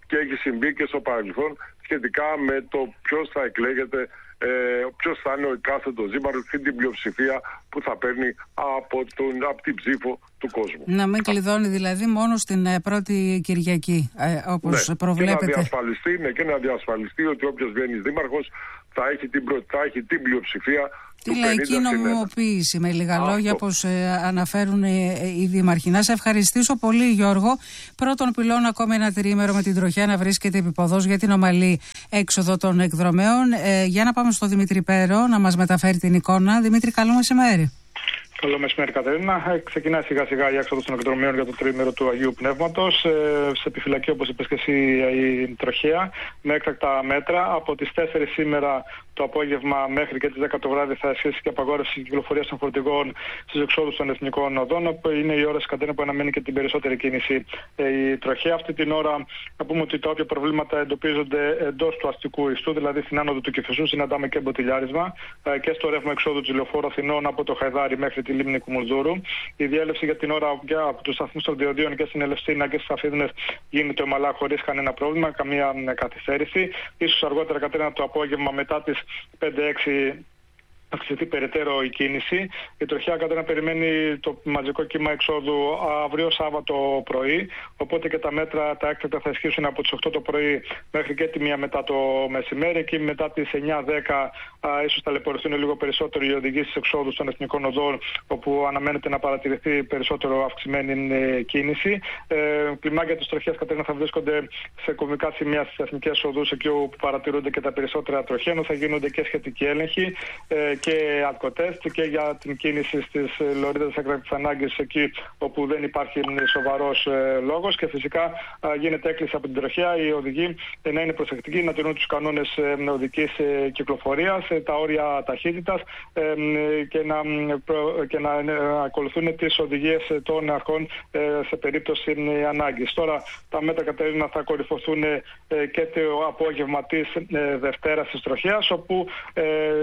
και έχει συμβεί και στο παρελθόν σχετικά με το ποιος θα εκλέγεται, ε, ποιος θα είναι ο εκάστοτος δήμαρχος και την πλειοψηφία που θα παίρνει από, τον, από την ψήφο του κόσμου. Να μην κλειδώνει δηλαδή μόνο στην ε, πρώτη Κυριακή, ε, όπως ναι, προβλέπετε. Και να διασφαλιστεί, ναι, και να διασφαλιστεί ότι όποιος βγαίνει δήμαρχος θα έχει την, θα έχει την πλειοψηφία. Τη λαϊκή νομιμοποίηση, με λίγα Αυτό. λόγια, όπως ε, αναφέρουν ε, ε, οι δήμαρχοι. Να σε ευχαριστήσω πολύ, Γιώργο. Πρώτον πυλών, ακόμη ένα τριήμερο με την τροχιά να βρίσκεται επιποδός για την ομαλή έξοδο των εκδρομέων. Ε, για να πάμε στο Δημήτρη Πέρο να μας μεταφέρει την εικόνα. Δημήτρη, καλό μεσημέρι. Καλό μεσημέρι, Κατερίνα. Ε, ξεκινάει σιγά σιγά η έξοδος των εκδρομέων για το τριήμερο του Αγίου Πνεύματος. Ε, σε επιφυλακή, όπως είπες και εσύ, η τροχέα, με έκτακτα μέτρα. Από τις τέσσερις σήμερα το απόγευμα μέχρι και τις δέκα το βράδυ θα ισχύσει και απαγόρευση κυκλοφορίας των φορτηγών στις εξόδους των εθνικών οδών. Είναι η ώρα, Κατερίνα, που αναμένει και την περισσότερη κίνηση ε, η τροχέα. Αυτή την ώρα να πούμε ότι τα όποια προβλήματα εντοπίζονται εντός του αστικού ιστού, δηλαδή στην άνοδο του Κηφισού, συναντάμε και μποτιλιάρισμα ε, και στο ρεύμα εξόδου του Λεωφόρου Αθηνών από το Χαϊδάρι μέχρι τη λίμνη Κουμουνδούρου. Η διέλευση για την ώρα από τους σταθμούς των Διοδίων και στην Ελευσίνα και στις Αφίδνες γίνεται ομαλά χωρίς κανένα πρόβλημα, καμία καθυστέρηση. Ίσως αργότερα, Κατερίνα, το απόγευμα μετά τις πέντε έξι αυξηθεί περαιτέρω η κίνηση. Η τροχιά, Κατερίνα, περιμένει το μαζικό κύμα εξόδου αύριο Σάββατο πρωί. Οπότε και τα μέτρα τα έκτακτα θα ισχύσουν από τις οκτώ το πρωί μέχρι και τη μία μετά το μεσημέρι. Εκεί μετά τις εννιά δέκα ίσως ταλαιπωρηθούν λίγο περισσότερο οι οδηγήσεις εξόδου των εθνικών οδών, όπου αναμένεται να παρατηρηθεί περισσότερο αυξημένη κίνηση. Ε, κλιμάκια της τροχιάς, Κατερίνα, θα βρίσκονται σε κομβικά σημεία στις εθνικές οδούς, εκεί όπου παρατηρούνται και τα περισσότερα τροχιά. Θα γίνονται και σχετικοί έλεγχοι ε, και αλκοτέστ και για την κίνηση στις λωρίδες έκτακτης ανάγκης, εκεί όπου δεν υπάρχει σοβαρός ε, λόγος. Και φυσικά ε, γίνεται έκκληση από την τροχέα οι οδηγοί ε, να είναι προσεκτικοί, να τηρούν τους κανόνες ε, οδικής ε, κυκλοφορίας, ε, τα όρια ταχύτητας ε, και να, προ, και να ε, ακολουθούν τις οδηγίες των αρχών ε, σε περίπτωση ε, ανάγκης. Τώρα τα μέτρα, Κατερίνα, θα κορυφωθούν ε, και το απόγευμα της ε, Δευτέρας της τροχέας, όπου ε,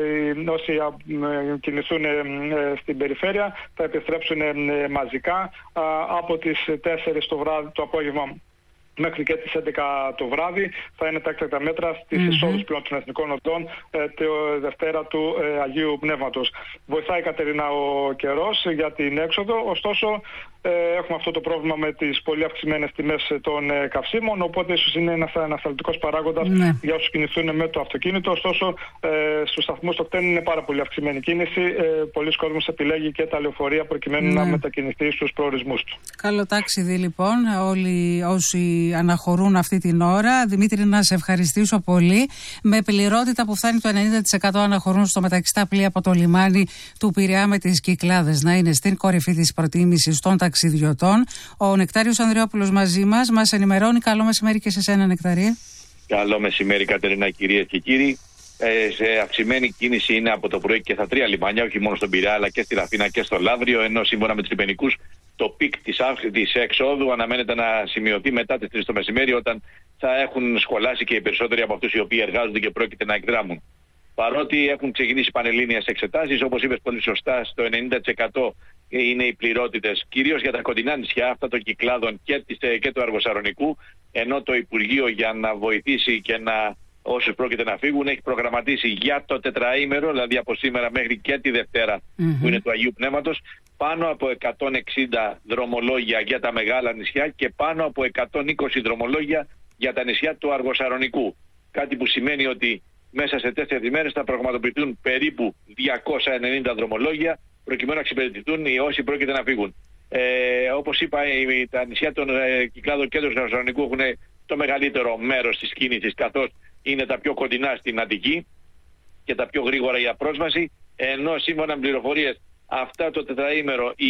όσοι κινηθούν στην περιφέρεια θα επιστρέψουν μαζικά από τις τέσσερις το βράδυ το απόγευμα μέχρι και τις έντεκα το βράδυ. Θα είναι τα έκτακτα μέτρα στις mm-hmm. εισόδους πλέον των εθνικών οδών ε, τη Δευτέρα του ε, Αγίου Πνεύματος. Βοηθάει, Κατερίνα, ο καιρός για την έξοδο, ωστόσο ε, έχουμε αυτό το πρόβλημα με τις πολύ αυξημένες τιμές των ε, καυσίμων, οπότε ίσως είναι ένας ανασταλτικός παράγοντας mm-hmm. για όσους κινηθούν με το αυτοκίνητο. Ωστόσο ε, στους σταθμούς των κτέν είναι πάρα πολύ αυξημένη κίνηση. Ε, πολλοί κόσμος επιλέγει και τα λεωφορεία προκειμένου mm-hmm. να μετακινηθεί στους προορισμούς του. Καλό ταξίδι λοιπόν όλοι όσοι αναχωρούν αυτή την ώρα. Δημήτρη, να σε ευχαριστήσω πολύ. Με πληρότητα που φτάνει το ενενήντα τοις εκατό αναχωρούν στο μεταξύ τα πλοία από το λιμάνι του Πειραιά με τις Κυκλάδες να είναι στην κορυφή της προτίμησης των ταξιδιωτών. Ο Νεκτάριος Ανδριόπουλος μαζί μας μας ενημερώνει. Καλό μεσημέρι και σε σένα, Νεκταρία. Καλό μεσημέρι, Κατερίνα, κυρίες και κύριοι. Ε, σε αυξημένη κίνηση είναι από το πρωί και στα τρία λιμάνια, όχι μόνο στον Πειραιά αλλά και στη Αθήνα και στο Λαύριο, ενώ σύμφωνα με τους λιμενικούς το πικ της, της εξόδου αναμένεται να σημειωθεί μετά τις τρεις το μεσημέρι, όταν θα έχουν σχολάσει και οι περισσότεροι από αυτούς οι οποίοι εργάζονται και πρόκειται να εκδράμουν. Παρότι έχουν ξεκινήσει πανελλήνιες εξετάσεις, όπως είπες πολύ σωστά, στο ενενήντα τοις εκατό είναι οι πληρότητες, κυρίως για τα κοντινά νησιά, αυτά των Κυκλάδων και, της, και του Αργοσαρονικού, ενώ το Υπουργείο, για να βοηθήσει και να όσους πρόκειται να φύγουν, έχει προγραμματίσει για το τετραήμερο, δηλαδή από σήμερα μέχρι και τη Δευτέρα mm-hmm. που είναι του Αγίου Πνεύματος, πάνω από εκατόν εξήντα δρομολόγια για τα μεγάλα νησιά και πάνω από εκατόν είκοσι δρομολόγια για τα νησιά του Αργοσαρονικού. Κάτι που σημαίνει ότι μέσα σε τέσσερις μέρες θα πραγματοποιηθούν περίπου διακόσια ενενήντα δρομολόγια προκειμένου να εξυπηρετηθούν οι όσοι πρόκειται να φύγουν. Ε, όπως είπα, τα νησιά των ε, Κυκλάδων και του Αργοσαρονικού έχουν το μεγαλύτερο μέρος της κίνησης, καθώς είναι τα πιο κοντινά στην Αττική και τα πιο γρήγορα για πρόσβαση, ενώ σύμφωνα με πληροφορίες αυτά το τετραήμερο οι,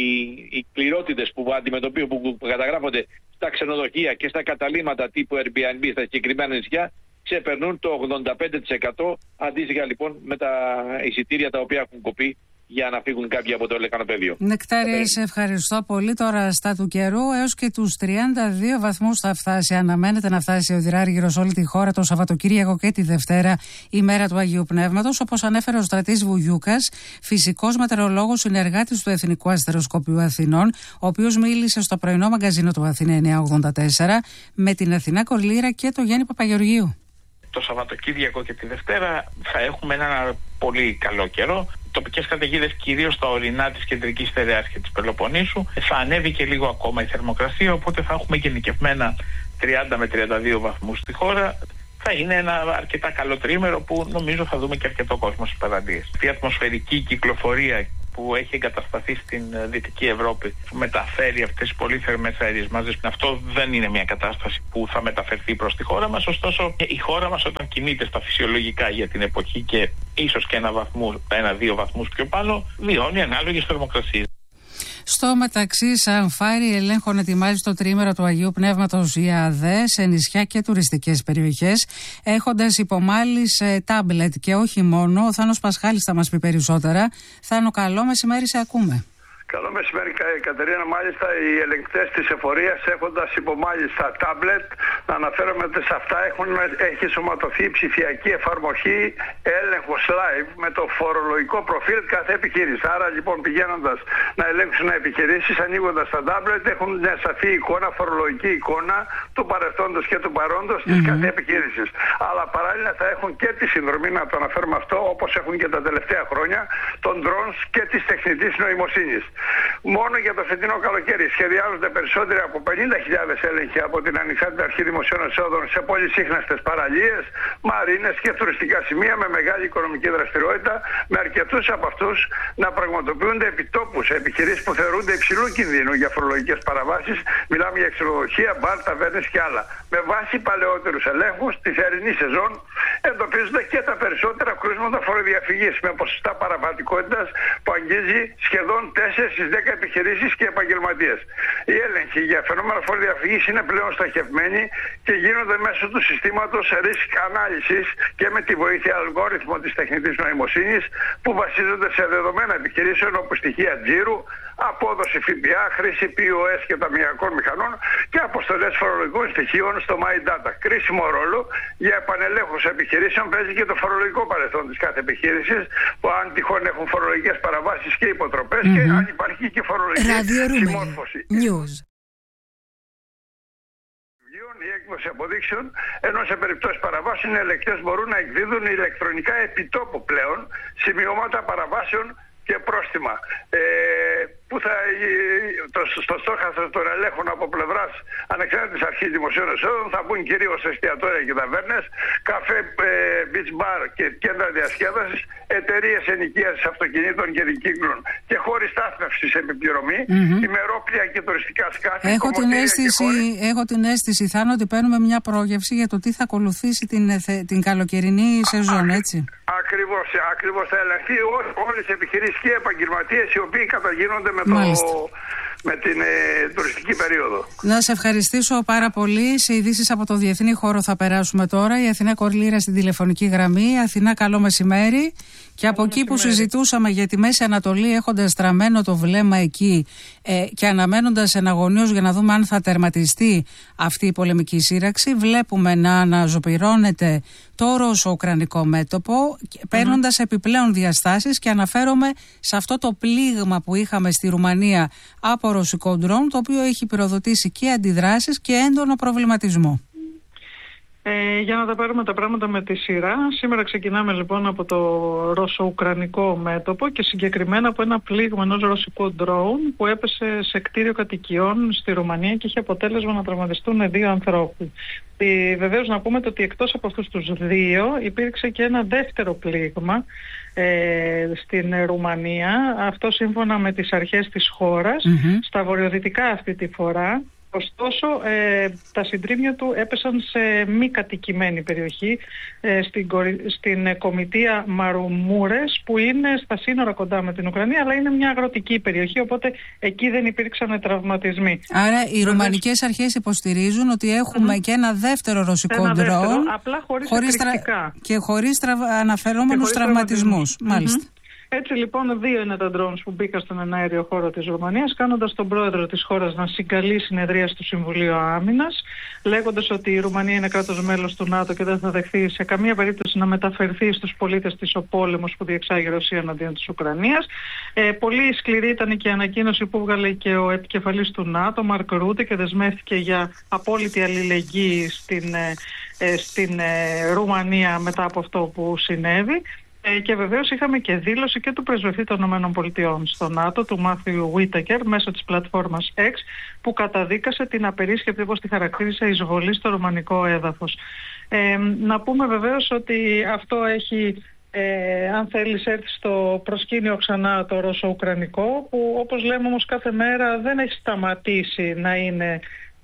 οι πληρότητες που αντιμετωπίζουν, που, που καταγράφονται στα ξενοδοχεία και στα καταλύματα τύπου Airbnb στα συγκεκριμένα νησιά ξεπερνούν το ογδόντα πέντε τοις εκατό, αντίστοιχα λοιπόν με τα εισιτήρια τα οποία έχουν κοπεί για να φύγουν κάποιοι από το λεκανοπέδιο. Νεκτάρια, σε ευχαριστώ πολύ. Τώρα στα του καιρού, έως και τους τριάντα δύο βαθμούς θα φτάσει. Αναμένεται να φτάσει ο υδράργυρος σε όλη τη χώρα το Σαββατοκύριακο και τη Δευτέρα, ημέρα του Αγίου Πνεύματος, όπως ανέφερε ο Στρατής Βουγιούκας, φυσικός μετεωρολόγος, συνεργάτης του Εθνικού Αστεροσκοπείου Αθηνών, ο οποίος μίλησε στο πρωινό μαγκαζίνο του Αθήνα εννιακόσια ογδόντα τέσσερα με την Αθηνά Κορλήρα και τον Γιάννη Παπαγεωργίου. Το Σαββατοκύριακο και τη Δευτέρα θα έχουμε ένα πολύ καλό καιρό. Τοπικές καταιγίδες κυρίως στα ορεινά της κεντρικής στερεάς και της Πελοποννήσου. Θα ανέβει και λίγο ακόμα η θερμοκρασία, οπότε θα έχουμε γενικευμένα τριάντα με τριάντα δύο βαθμούς στη χώρα. Θα είναι ένα αρκετά καλό τρίμερο που νομίζω θα δούμε και αρκετό κόσμο στις παραλίες. Η ατμοσφαιρική κυκλοφορία που έχει εγκατασταθεί στην Δυτική Ευρώπη μεταφέρει αυτές τις πολύ θερμές αέριες μάζες. Αυτό δεν είναι μια κατάσταση που θα μεταφερθεί προς τη χώρα μας, ωστόσο η χώρα μας όταν κινείται στα φυσιολογικά για την εποχή και ίσως και ένα βαθμού, ένα-δύο βαθμούς πιο πάνω, βιώνει ανάλογες θερμοκρασίες. Στο μεταξύ, σαν Φάρη ελέγχων ετοιμάζει το τρίμερο του Αγίου Πνεύματος η ΑΔΕ σε νησιά και τουριστικές περιοχές, έχοντας υπομάλεις ε, τάμπλετ και όχι μόνο. Ο Θάνος Πασχάλης θα μας πει περισσότερα. Θάνο, καλό μεσημέρι, σε ακούμε. Καλό μεσημέρι, Κατερίνα. Μάλιστα, οι ελεγκτές της εφορίας, έχοντας υπομάλιστα τάμπλετ, να αναφέρομαι ότι σε αυτά έχουν, έχει σωματωθεί ψηφιακή εφαρμογή έλεγχος live με το φορολογικό προφίλ κάθε επιχείρηση. Άρα, λοιπόν, πηγαίνοντας να ελέγξουν επιχειρήσεις, ανοίγοντας τα τάμπλετ, έχουν μια σαφή εικόνα, φορολογική εικόνα του παρελθόντος και του παρόντος της mm-hmm. κάθε επιχείρησης. Αλλά παράλληλα θα έχουν και τη συνδρομή, να το αναφέρουμε αυτό, όπως έχουν και τα τελευταία χρόνια, των drones και της τεχνητής νοημοσύνης. Μόνο για το φετινό καλοκαίρι σχεδιάζονται περισσότεροι από πενήντα χιλιάδες έλεγχοι από την Ανεξάρτητη Αρχή Δημοσίων Εσόδων σε πολυσύχναστες παραλίες, μαρίνες και τουριστικά σημεία με μεγάλη οικονομική δραστηριότητα, με αρκετούς από αυτούς να πραγματοποιούνται επιτόπου σε επιχειρήσεις που θεωρούνται υψηλού κινδύνου για φορολογικές παραβάσεις. Μιλάμε για ξενοδοχεία, μπαρ, ταβέρνες και άλλα. Με βάση παλαιότερους ελέγχους τη θερινή σεζόν εντοπίζονται και τα περισσότερα κρούσματα φοροδιαφυγής με ποσοστά παραβατικότητας που αγγίζει σχεδόν τέσσερα στις δέκα επιχειρήσεις και επαγγελματίες. Οι έλεγχοι για φαινόμενα φοροδιαφυγής είναι πλέον στοχευμένοι και γίνονται μέσω του συστήματος risk analysis και με τη βοήθεια αλγόριθμων της τεχνητής νοημοσύνης που βασίζονται σε δεδομένα επιχειρήσεων όπως στοιχεία τζίρου, απόδοση ΦΠΑ, χρήση πι ο ες και ταμιακών μηχανών και αποστολές φορολογικών στοιχείων στο MyData. Κρίσιμο ρόλο για επανελέγχους επιχειρήσεων παίζει και το φορολογικό παρελθόν της κάθε επιχείρησης, που αν τυχόν έχουν φορολογικές παραβάσεις και υποτροπές mm-hmm. και αν υπάρχει και φορολογική συμμόρφωση. News. Η έκδοση αποδείξεων, ενώ σε περιπτώσεις παραβάσεων οι ελεκτές μπορούν να εκδίδουν ηλεκτρονικά επιτόπου πλέον σημειώματα παραβάσεων και πρόστιμα. Ε, που θα, το, στο στόχαστρο των ελέγχων από πλευράς Ανεξάρτητης Αρχής Δημοσίων Εσόδων θα μπουν κυρίως εστιατόρια και ταβέρνες, καφέ, ε, beach bar και κέντρα διασκέδασης, εταιρείες ενοικίασης αυτοκινήτων και δικύκλων και χώροι στάθμευσης επιπληρωμή, mm-hmm. ημερόπλια και τουριστικά σκάφη. Έχω την, αίσθηση, έχω την αίσθηση, Θάνο, ότι παίρνουμε μια πρόγευση για το τι θα ακολουθήσει την, την καλοκαιρινή σεζόν, έτσι. Ακριβώς, ακριβώς θα ελεγχθεί όλες οι επιχειρήσεις και οι επαγγελματίες οι οποίοι καταγίνονται με, το, με την ε, τουριστική περίοδο. Να σε ευχαριστήσω πάρα πολύ. Σε ειδήσεις από το διεθνή χώρο θα περάσουμε τώρα. Η Αθηνά Κορλήρα στην τηλεφωνική γραμμή. Αθηνά, καλό μεσημέρι. Και από εκεί που συζητούσαμε για τη Μέση Ανατολή, έχοντας στραμμένο το βλέμμα εκεί ε, και αναμένοντας εναγωνίως για να δούμε αν θα τερματιστεί αυτή η πολεμική σύραξη, βλέπουμε να αναζωπυρώνεται το ρωσο-ουκρανικό μέτωπο, mm-hmm. παίρνοντας επιπλέον διαστάσεις, και αναφέρομαι σε αυτό το πλήγμα που είχαμε στη Ρουμανία από ρωσικό ντρόν, το οποίο έχει πυροδοτήσει και αντιδράσεις και έντονο προβληματισμό. Ε, για να τα πάρουμε τα πράγματα με τη σειρά, σήμερα ξεκινάμε λοιπόν από το ρωσο-ουκρανικό μέτωπο και συγκεκριμένα από ένα πλήγμα ενός ρωσικού ντρόουν που έπεσε σε κτίριο κατοικιών στη Ρουμανία και είχε αποτέλεσμα να τραυματιστούν δύο ανθρώποι. Ε, βεβαίως να πούμε ότι εκτός από αυτούς τους δύο υπήρξε και ένα δεύτερο πλήγμα ε, στην Ρουμανία, αυτό σύμφωνα με τις αρχές της χώρας, mm-hmm. στα βορειοδυτικά αυτή τη φορά. Ωστόσο, ε, τα συντρίμμια του έπεσαν σε μη κατοικημένη περιοχή, ε, στην, στην κομιτεία Μαρουμούρες, που είναι στα σύνορα κοντά με την Ουκρανία, αλλά είναι μια αγροτική περιοχή, οπότε εκεί δεν υπήρξαν τραυματισμοί. Άρα οι ρουμανικές αρχές υποστηρίζουν ότι έχουμε mm-hmm. και ένα δεύτερο ρωσικό ντρόουν, απλά χωρίς, χωρίς τρα... και χωρίς τρα... αναφερόμενους τραυματισμούς. Μάλιστα. Mm-hmm. Έτσι λοιπόν δύο είναι τα drones που μπήκαν στον εναέριο χώρο της Ρουμανίας, κάνοντας τον πρόεδρο της χώρας να συγκαλεί συνεδρία του Συμβουλίου Άμυνας, λέγοντας ότι η Ρουμανία είναι κράτος μέλος του ΝΑΤΟ και δεν θα δεχθεί σε καμία περίπτωση να μεταφερθεί στους πολίτες της ο πόλεμος που διεξάγει η Ρωσία εναντίον της Ουκρανίας. Ε, πολύ σκληρή ήταν και η ανακοίνωση που έβγαλε και ο επικεφαλής του ΝΑΤΟ, Μαρκ Ρούτε, και δεσμεύτηκε για απόλυτη αλληλεγγύη στην, ε, στην ε, Ρουμανία μετά από αυτό που συνέβη. Και βεβαίως είχαμε και δήλωση και του πρεσβευτή των ΗΠΑ στο ΝΑΤΟ, του Μάθιου Βίτακερ, μέσω της πλατφόρμας X, που καταδίκασε την απερίσκεπτη, όπως τη χαρακτήρισε, εισβολή στο ρουμανικό έδαφος. Ε, να πούμε βεβαίως ότι αυτό έχει, ε, αν θέλεις, έρθει στο προσκήνιο ξανά το ρωσο-ουκρανικό, που όπως λέμε όμως κάθε μέρα δεν έχει σταματήσει να είναι...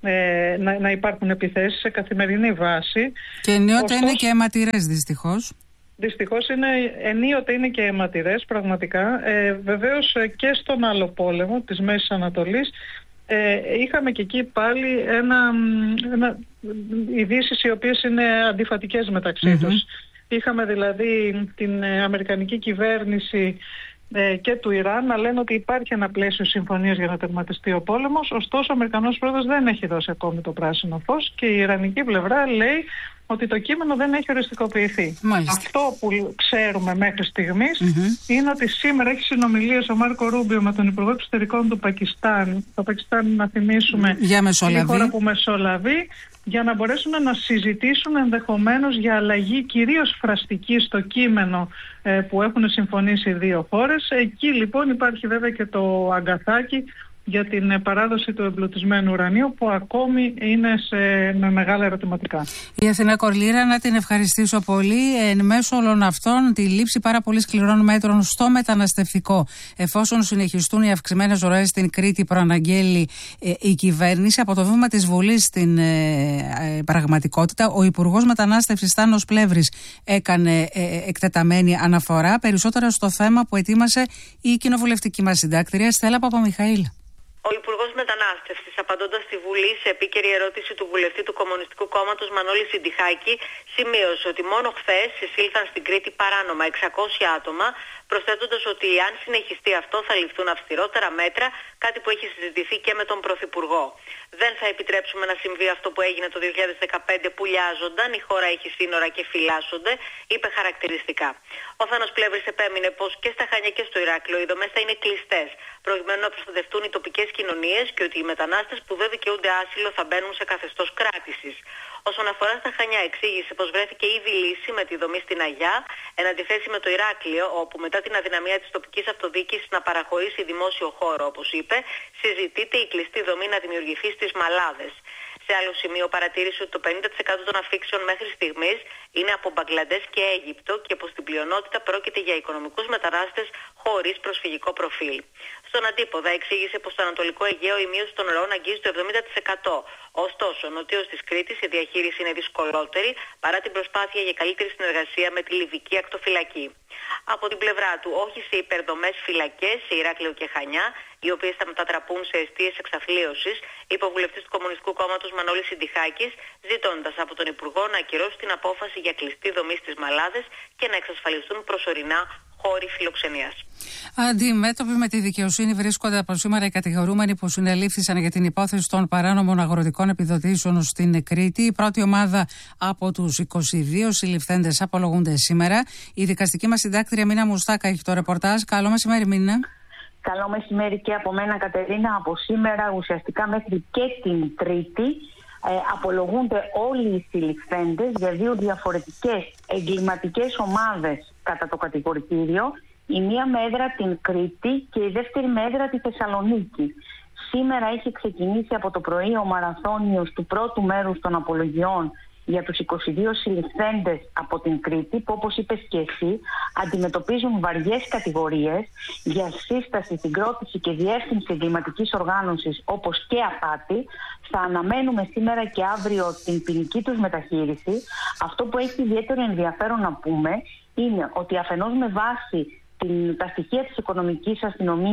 Ε, να, να υπάρχουν επιθέσεις σε καθημερινή βάση. Και ενίοτε Ωστόσο, είναι και αιματηρές δυστυχώς. Δυστυχώς είναι, ενίοτε είναι και αιματηρές πραγματικά. Ε, βεβαίως και στον άλλο πόλεμο της Μέσης Ανατολής ε, είχαμε και εκεί πάλι ένα, ένα, ειδήσεις οι οποίες είναι αντιφατικές μεταξύ mm-hmm. τους. Είχαμε δηλαδή την αμερικανική κυβέρνηση ε, και του Ιράν να λένε ότι υπάρχει ένα πλαίσιο συμφωνίας για να τερματιστεί ο πόλεμος, ωστόσο ο Αμερικανός πρόεδρος δεν έχει δώσει ακόμη το πράσινο φως και η Ιρανική πλευρά λέει ότι το κείμενο δεν έχει οριστικοποιηθεί. Μάλιστα. Αυτό που ξέρουμε μέχρι στιγμής mm-hmm. είναι ότι σήμερα έχει συνομιλίες ο Μάρκο Ρούμπιο με τον Υπουργό Εξωτερικών του Πακιστάν. Το Πακιστάν, να θυμίσουμε, για είναι η χώρα που μεσολαβεί, για να μπορέσουν να συζητήσουν ενδεχομένως για αλλαγή κυρίως φραστική στο κείμενο ε, που έχουν συμφωνήσει οι δύο χώρες. Εκεί λοιπόν υπάρχει βέβαια και το αγκαθάκι για την παράδοση του εμπλουτισμένου ουρανίου που ακόμη είναι σε, με μεγάλα ερωτηματικά. Η Αθηνά Κορλήρα, να την ευχαριστήσω πολύ. Εν μέσω όλων αυτών, τη λήψη πάρα πολύ σκληρών μέτρων στο μεταναστευτικό, εφόσον συνεχιστούν οι αυξημένες ροές στην Κρήτη, προαναγγέλει ε, η κυβέρνηση. Από το βήμα της Βουλής στην ε, ε, πραγματικότητα, ο Υπουργός Μετανάστευσης Θάνος Πλεύρης έκανε ε, εκτεταμένη αναφορά περισσότερα στο θέμα που ετοίμασε η κοινοβουλευτική μας συντάκτρια Στέλλα Παπαμιχαήλ. Ο Υπουργός Μετανάστευσης, απαντώντας στη Βουλή σε επίκαιρη ερώτηση του βουλευτή του Κομμουνιστικού Κόμματος Μανώλη Συντιχάκη, σημείωσε ότι μόνο χθες εισήλθαν στην Κρήτη παράνομα εξακόσια άτομα, προσθέτοντας ότι αν συνεχιστεί αυτό θα ληφθούν αυστηρότερα μέτρα, κάτι που έχει συζητηθεί και με τον Πρωθυπουργό. Δεν θα επιτρέψουμε να συμβεί αυτό που έγινε το δύο χιλιάδες δεκαπέντε που λιάζονταν, η χώρα έχει σύνορα και φυλάσσονται, είπε χαρακτηριστικά. Ο Θάνος Πλεύρης επέμεινε πως και στα Χανιά και στο Ηράκλειο οι δομές θα είναι κλειστές, προκειμένου να προστατευτούν οι τοπικές κοινωνίες και ότι οι μετανάστες που δεν δικαιούνται άσυλο θα μπαίνουν σε καθεστώς κράτησης. Όσον αφορά στα Χανιά, εξήγησε πως βρέθηκε ήδη λύση με τη δομή στην Αγιά, εν αντιθέσει με το Ηράκλειο, όπου μετά την αδυναμία της τοπικής αυτοδιοίκησης να παραχωρήσει δημόσιο χώρο, όπως είπε, συζητείται η κλειστή δομή να δημιουργηθεί στις Μαλάδες. Σε άλλο σημείο παρατήρησε ότι το πενήντα τοις εκατό των αφήξεων μέχρι στιγμής είναι από Μπαγκλαντές και Αίγυπτο και πως στην πλειονότητα πρόκειται για οικονομικούς μετανάστες χωρίς προσφυγικό προφίλ. Στον αντίποδα εξήγησε πως στο Ανατολικό Αιγαίο η μείωση των ροών αγγίζει το εβδομήντα τοις εκατό. Ωστόσο, νοτίως της Κρήτης η διαχείριση είναι δυσκολότερη παρά την προσπάθεια για καλύτερη συνεργασία με τη Λιβική ακτοφυλακή. Από την πλευρά του, όχι σε υπερδομές φυλακές σε Ηράκλειο και Χανιά, οι οποίες θα μετατραπούν σε εστίες εξαθλίωσης, είπε ο βουλευτής του Κομμουνιστικού Κόμματος Μανώλης Συντιχάκης, ζητώντας από τον Υπουργό να ακυρώσει την απόφαση για κλειστή δομή στις Μαλάδες και να εξασφαλιστούν προσωρινά χώροι φιλοξενίας. Αντιμέτωποι με τη δικαιοσύνη βρίσκονται από σήμερα οι κατηγορούμενοι που συνελήφθησαν για την υπόθεση των παράνομων αγροτικών επιδοτήσεων στην Κρήτη. Η πρώτη ομάδα από τους είκοσι δύο συλληφθέντες απολογούνται σήμερα. Η δικαστική μας συντάκτρια Μίνα Μουστάκα έχει το ρεπορτάζ. Καλό μεσημέρι, Μίνα. Καλό μεσημέρι και από μένα, Κατερίνα. Από σήμερα ουσιαστικά μέχρι και την Τρίτη ε, απολογούνται όλοι οι συλληφθέντες για δύο διαφορετικές εγκληματικές ομάδες κατά το κατηγορητήριο. Η μία με έδρα την Κρήτη και η δεύτερη με έδρα τη Θεσσαλονίκη. Σήμερα έχει ξεκινήσει από το πρωί ο μαραθώνιος του πρώτου μέρους των απολογιών για τους είκοσι δύο συλληφθέντες από την Κρήτη που, όπως είπες και εσύ, αντιμετωπίζουν βαριές κατηγορίες για σύσταση, συγκρότηση και διεύθυνση εγκληματικής οργάνωσης όπως και απάτη. Θα αναμένουμε σήμερα και αύριο την ποινική τους μεταχείριση. Αυτό που έχει ιδιαίτερο ενδιαφέρον να πούμε είναι ότι αφενός με βάση την, τα στοιχεία της οικονομικής αστυνομίας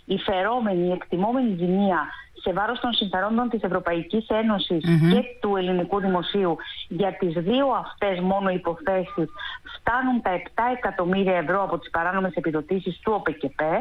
η φερόμενη, η εκτιμόμενη ζημία σε βάρος των συμφερόντων της Ευρωπαϊκής Ένωσης mm-hmm. και του ελληνικού δημοσίου για τις δύο αυτές μόνο υποθέσεις φτάνουν τα επτά εκατομμύρια ευρώ από τις παράνομες επιδοτήσεις του ΟΠΕΚΕΠΕ,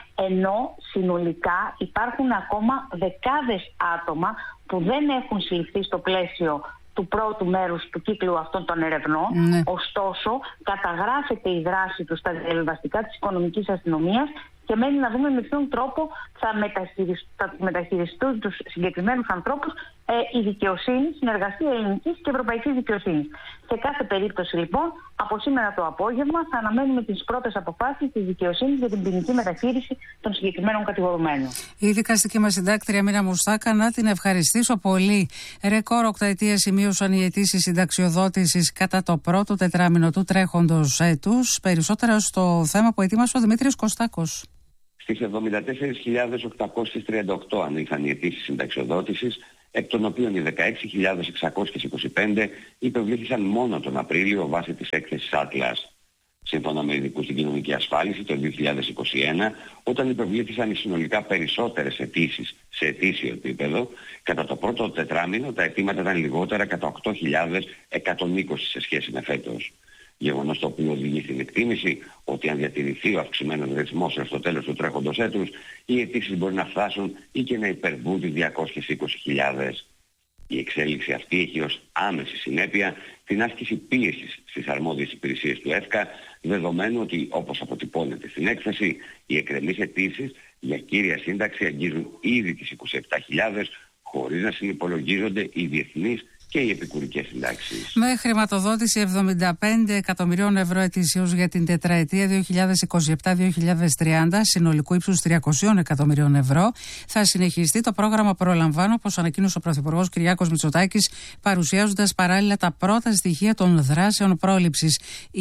ενώ συνολικά υπάρχουν ακόμα δεκάδες άτομα που δεν έχουν συλληφθεί στο πλαίσιο του πρώτου μέρους του κύκλου αυτών των ερευνών. Mm. Ωστόσο, καταγράφεται η δράση του στα διαδικαστικά της οικονομικής αστυνομίας και μένει να δούμε με ποιον τρόπο θα μεταχειριστούν, θα μεταχειριστούν τους συγκεκριμένους ανθρώπους ε, η δικαιοσύνη, συνεργασία ελληνικής και ευρωπαϊκής δικαιοσύνης. Σε κάθε περίπτωση, λοιπόν, από σήμερα το απόγευμα θα αναμένουμε τις πρώτες αποφάσεις της δικαιοσύνης για την ποινική μεταχείριση των συγκεκριμένων κατηγορουμένων. Η δικαστική μας συντάκτρια Μίρα Μουστάκα, να την ευχαριστήσω πολύ. Ρεκόρ οκταετία σημείωσαν οι αιτήσεις συνταξιοδότησης κατά το πρώτο τετράμινο του τρέχοντος έτους. Περισσότερα στο θέμα που ετοίμασε ο Δημήτρης Κωστάκος. Στις εβδομήντα τέσσερις χιλιάδες οκτακόσιες τριάντα οκτώ ανήλθαν οι αιτήσεις συνταξιοδότησης, εκ των οποίων οι δεκαέξι χιλιάδες εξακόσιες είκοσι πέντε υπευλήθησαν μόνο τον Απρίλιο βάσει της έκθεσης Atlas. Σύμφωνα με ειδικούς στην κοινωνική ασφάλιση, το δύο χιλιάδες είκοσι ένα, όταν υπευλήθησαν οι συνολικά περισσότερες αιτήσεις σε ετήσιο επίπεδο, κατά το πρώτο τετράμινο τα αιτήματα ήταν λιγότερα κατά οκτώ χιλιάδες εκατόν είκοσι σε σχέση με φέτος. Γεγονός το οποίο οδηγεί στην εκτίμηση ότι αν διατηρηθεί ο αυξημένος ρυθμός έως το τέλος του τρέχοντος έτους, οι αιτήσεις μπορεί να φτάσουν ή και να υπερβούν τις διακόσιες είκοσι χιλιάδες. Η εξέλιξη αυτή έχει ως άμεση συνέπεια την άσκηση πίεσης στις αρμόδιες υπηρεσίες του ΕΦΚΑ, δεδομένου ότι, όπως αποτυπώνεται στην έκθεση, οι εκκρεμείς αιτήσεις για κύρια σύνταξη αγγίζουν ήδη τις είκοσι επτά χιλιάδες, χωρίς να συνυπολογίζονται οι διεθνείς και οι επικουρικές συντάξεις. Με χρηματοδότηση εβδομήντα πέντε εκατομμυρίων ευρώ ετησίως για την τετραετία δύο χιλιάδες είκοσι επτά δύο χιλιάδες τριάντα, συνολικού ύψους τριάκοσια εκατομμυρίων ευρώ, θα συνεχιστεί το πρόγραμμα Προλαμβάνω, όπως ανακοίνωσε ο Πρωθυπουργός Κυριάκος Μητσοτάκης, παρουσιάζοντας παράλληλα τα πρώτα στοιχεία των δράσεων πρόληψης.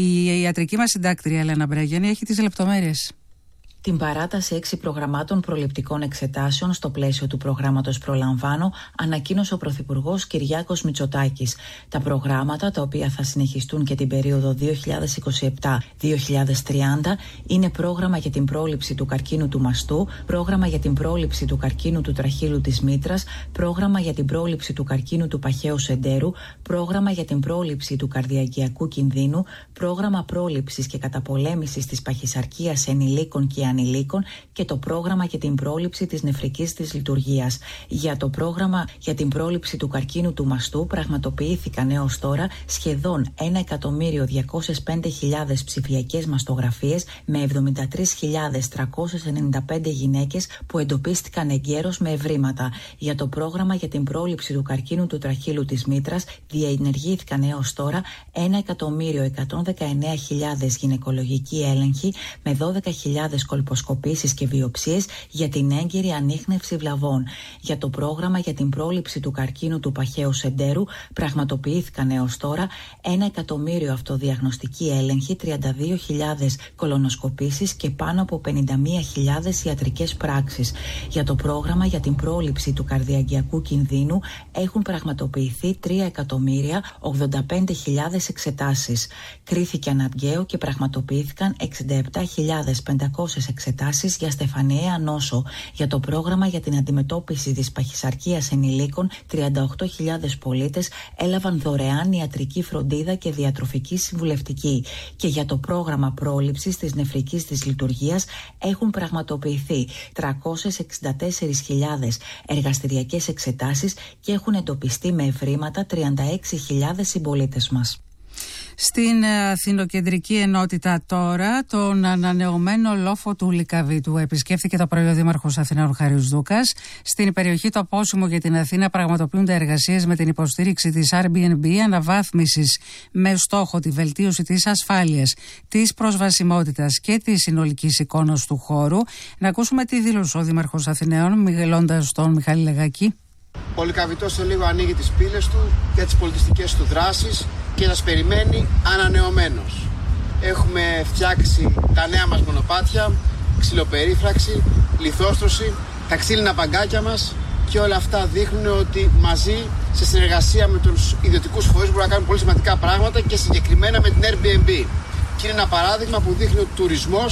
Η ιατρική μας συντάκτρια Ελένα Μπρέγενη έχει τις λεπτομέρειες. Την παράταση έξι προγραμμάτων προληπτικών εξετάσεων στο πλαίσιο του προγράμματος Προλαμβάνω ανακοίνωσε ο Πρωθυπουργός Κυριάκος Μητσοτάκης. Τα προγράμματα, τα οποία θα συνεχιστούν και την περίοδο δύο χιλιάδες είκοσι επτά δύο χιλιάδες τριάντα, είναι πρόγραμμα για την πρόληψη του καρκίνου του μαστού, πρόγραμμα για την πρόληψη του καρκίνου του τραχύλου της μήτρας, πρόγραμμα για την πρόληψη του καρκίνου του παχαίου σεντέρου, πρόγραμμα για την πρόληψη του καρδιαγγειακού κινδύνου, πρόγραμμα πρόληψης και καταπολέμησης της παχυσαρκίας ενηλίκων και ανηλίκων και το πρόγραμμα για την πρόληψη της νεφρικής της λειτουργίας. Για το πρόγραμμα για την πρόληψη του καρκίνου του μαστού πραγματοποιήθηκαν έως τώρα σχεδόν ένα εκατομμύριο διακόσιες πέντε χιλιάδες ψηφιακές μαστογραφίες με εβδομήντα τρεις χιλιάδες τριακόσιες ενενήντα πέντε γυναίκες που εντοπίστηκαν εγκαίρως με ευρήματα. Για το πρόγραμμα για την πρόληψη του καρκίνου του τραχύλου της μήτρας διενεργήθηκαν έως τώρα ένα εκατομμύριο εκατόν δεκαεννέα χιλιάδες γυναικολογικοί έλεγχοι με δώδεκα χιλιάδες κολποσκοπήσεις και βιοψίες για την έγκαιρη ανίχνευση βλαβών. Για το πρόγραμμα για την πρόληψη του καρκίνου του παχαίου σεντέρου πραγματοποιήθηκαν έως τώρα ένα εκατομμύριο αυτοδιαγνωστικοί έλεγχοι, τριάντα δύο χιλιάδες κολονοσκοπήσεις και πάνω από πενήντα μία χιλιάδες ιατρικές πράξεις. Για το πρόγραμμα για την πρόληψη του καρδιαγγειακού κινδύνου έχουν πραγματοποιηθεί τρία εκατομμύρια ογδόντα πέντε χιλιάδες εξετάσεις. Κρίθηκε αναγκαίο και πραγματοποιήθηκαν εξήντα επτά χιλιάδες πεντακόσιες εξετάσεις για στεφανιαία νόσο. Για το πρόγραμμα για την αντιμετώπιση της παχυσαρκίας ενηλίκων, τριάντα οκτώ χιλιάδες πολίτες έλαβαν δωρεάν ιατρική φροντίδα και διατροφική συμβουλευτική. Και για το πρόγραμμα πρόληψης της νεφρικής της λειτουργίας έχουν πραγματοποιηθεί τριακόσιες εξήντα τέσσερις χιλιάδες εργαστηριακές εξετάσεις και έχουν εντοπιστεί με ευρήματα τριάντα έξι χιλιάδες συμπολίτες μας. Στην Αθηνοκεντρική Ενότητα τώρα, τον ανανεωμένο λόφο του Λυκαβήτου επισκέφθηκε το πρωί ο Δήμαρχος Αθηναίων Χάρης Δούκας. Στην περιοχή το Απόσημο για την Αθήνα πραγματοποιούνται εργασίες με την υποστήριξη της Airbnb αναβάθμισης με στόχο τη βελτίωση της ασφάλειας, της προσβασιμότητας και της συνολικής εικόνας του χώρου. Να ακούσουμε τι δήλωσε ο Δήμαρχος Αθηναίων, μιλώντας τον Μιχάλη Λεγάκη. Ο Λυκαβητός σε λίγο ανοίγει τις πύλες του για τις πολιτιστικές του δράσεις και μας περιμένει ανανεωμένος. Έχουμε φτιάξει τα νέα μας μονοπάτια, ξυλοπερίφραξη, λιθόστρωση, τα ξύλινα παγκάκια μας και όλα αυτά δείχνουν ότι μαζί, σε συνεργασία με τους ιδιωτικούς φορείς, μπορούμε να κάνουμε πολύ σημαντικά πράγματα και συγκεκριμένα με την Airbnb. Και είναι ένα παράδειγμα που δείχνει ότι ο τουρισμός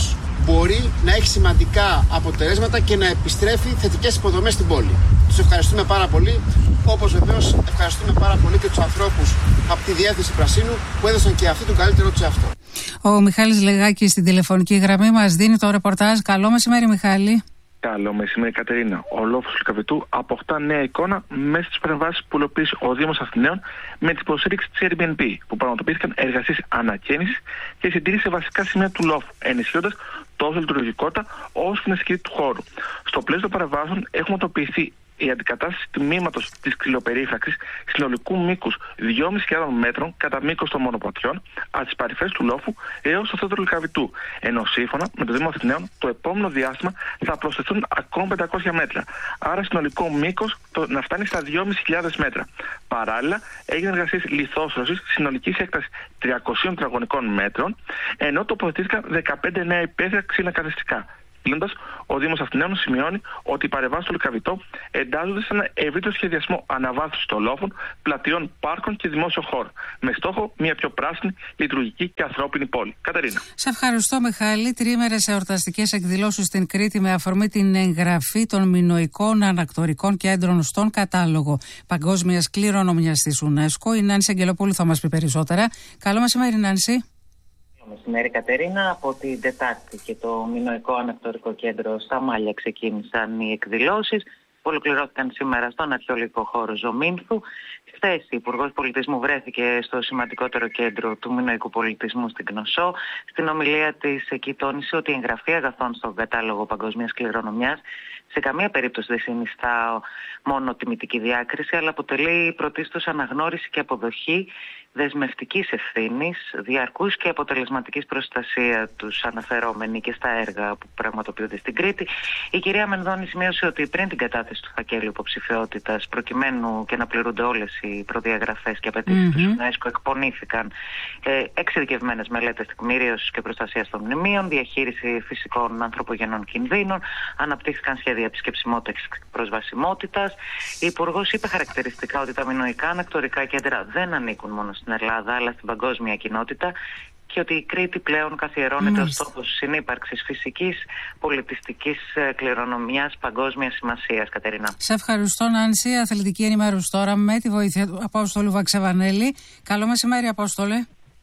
μπορεί να έχει σημαντικά αποτελέσματα και να επιστρέφει θετικές υποδομές στην πόλη. Τους ευχαριστούμε πάρα πολύ, όπως βεβαίως ευχαριστούμε πάρα πολύ και τους ανθρώπους από τη Διεύθυνση Πρασίνου που έδωσαν και αυτοί τον καλύτερο τους εαυτό. Ο Μιχάλης Λεγάκης στην τηλεφωνική γραμμή μας δίνει το ρεπορτάζ. Καλό μεσημέρι, Μιχάλη. Καλό μεσημέρι, Κατερίνα. Ο λόφος του Λυκαβητού αποκτά νέα εικόνα μέσα στις παρεμβάσεις που υλοποίησε ο Δήμος Αθηναίων με την υποστήριξη της Airbnb, που πραγματοποιήθηκαν εργασίες ανακαίνησης και συντήρηση σε βασικά σημεία του λόφου, ενισχύοντας τόσο λειτουργικότητα όσο την ασκή του χώρου. Στο πλαίσιο των παρεμβάσεων έχουμε υλοποιηθεί η αντικατάσταση τμήματος της ξυλοπερίφραξης συνολικού μήκους δυόμισι χιλιάδες μέτρων κατά μήκος των μονοπατιών από τις παρυφές του λόφου έως το θέατρο του Λυκαβητού. Ενώ σύμφωνα με το Δήμο Αθηναίων, το επόμενο διάστημα θα προσθεθούν ακόμα πεντακόσια μέτρα. Άρα συνολικό μήκος να φτάνει στα δυόμισι χιλιάδες μέτρα. Παράλληλα, έγιναν εργασίες λιθόστρωσης συνολικής έκτασης τριακοσίων τετραγωνικών μέτρων, ενώ τοποθετήθηκαν δεκαπέντε νέα υπαίθρια ξυλοκαθιστικά. Κλείνοντας, ο Δήμος Αθηναίων σημειώνει ότι οι παρεμβάσεις του Λυκαβητό εντάσσονται σε ένα ευρύτερο σχεδιασμό αναβάθμισης των λόφων, πλατιών, πάρκων και δημόσιων χώρων, με στόχο μια πιο πράσινη, λειτουργική και ανθρώπινη πόλη. Κατερίνα. Σε ευχαριστώ, Μιχάλη. Τριήμερες εορταστικές εκδηλώσεις στην Κρήτη με αφορμή την εγγραφή των μινωικών ανακτορικών κέντρων στον κατάλογο παγκόσμιας κληρονομιάς της UNESCO. Η Νάνση Αγγελοπούλου θα μας πει περισσότερα. Καλό μεσημέρι, Νάνση. Μεσημέρι, Κατερίνα. Από την Τετάρτη και το Μινωικό Ανακτορικό Κέντρο στα Μάλια ξεκίνησαν οι εκδηλώσεις που ολοκληρώθηκαν σήμερα στον αρχαιολογικό χώρο Ζωμίνθου. Χθες η Υπουργός Πολιτισμού βρέθηκε στο σημαντικότερο κέντρο του μινωικού πολιτισμού στην Κνωσό. Στην ομιλία της εκεί τόνισε ότι η εγγραφή αγαθών στον κατάλογο παγκοσμίας κληρονομιάς σε καμία περίπτωση δεν συνιστά μόνο τιμητική διάκριση, αλλά αποτελεί πρωτίστως αναγνώριση και αποδοχή δεσμευτικής ευθύνης, διαρκούς και αποτελεσματικής προστασία τους αναφερόμενοι και στα έργα που πραγματοποιούνται στην Κρήτη. Η κυρία Μενδώνη σημείωσε ότι πριν την κατάθεση του φακέλου υποψηφιότητας, προκειμένου και να πληρούνται όλες οι προδιαγραφές και απαιτήσεις mm-hmm. του UNESCO, εκπονήθηκαν ε, εξειδικευμένες μελέτες τεκμηρίωσης και προστασίας των μνημείων, διαχείριση φυσικών ανθρωπογενών κινδύνων, αναπτύχθηκαν σχέδια επισκεψιμότητας και προσβασιμότητας. Η Υπουργός είπε χαρακτηριστικά ότι τα μινωικά ανακτορικά κέντρα δεν ανήκουν μόνο στην Ελλάδα αλλά στην παγκόσμια κοινότητα και ότι η Κρήτη πλέον καθιερώνεται ως τόπος συνύπαρξης φυσικής πολιτιστικής κληρονομιάς παγκόσμιας σημασίας. Κατερίνα. Σε ευχαριστώ, Νάνση. Αθλητική ενημέρωση τώρα με τη βοήθεια του Απόστολου Βαξεβανέλη. Καλό μεσημέρι, Απόστολε.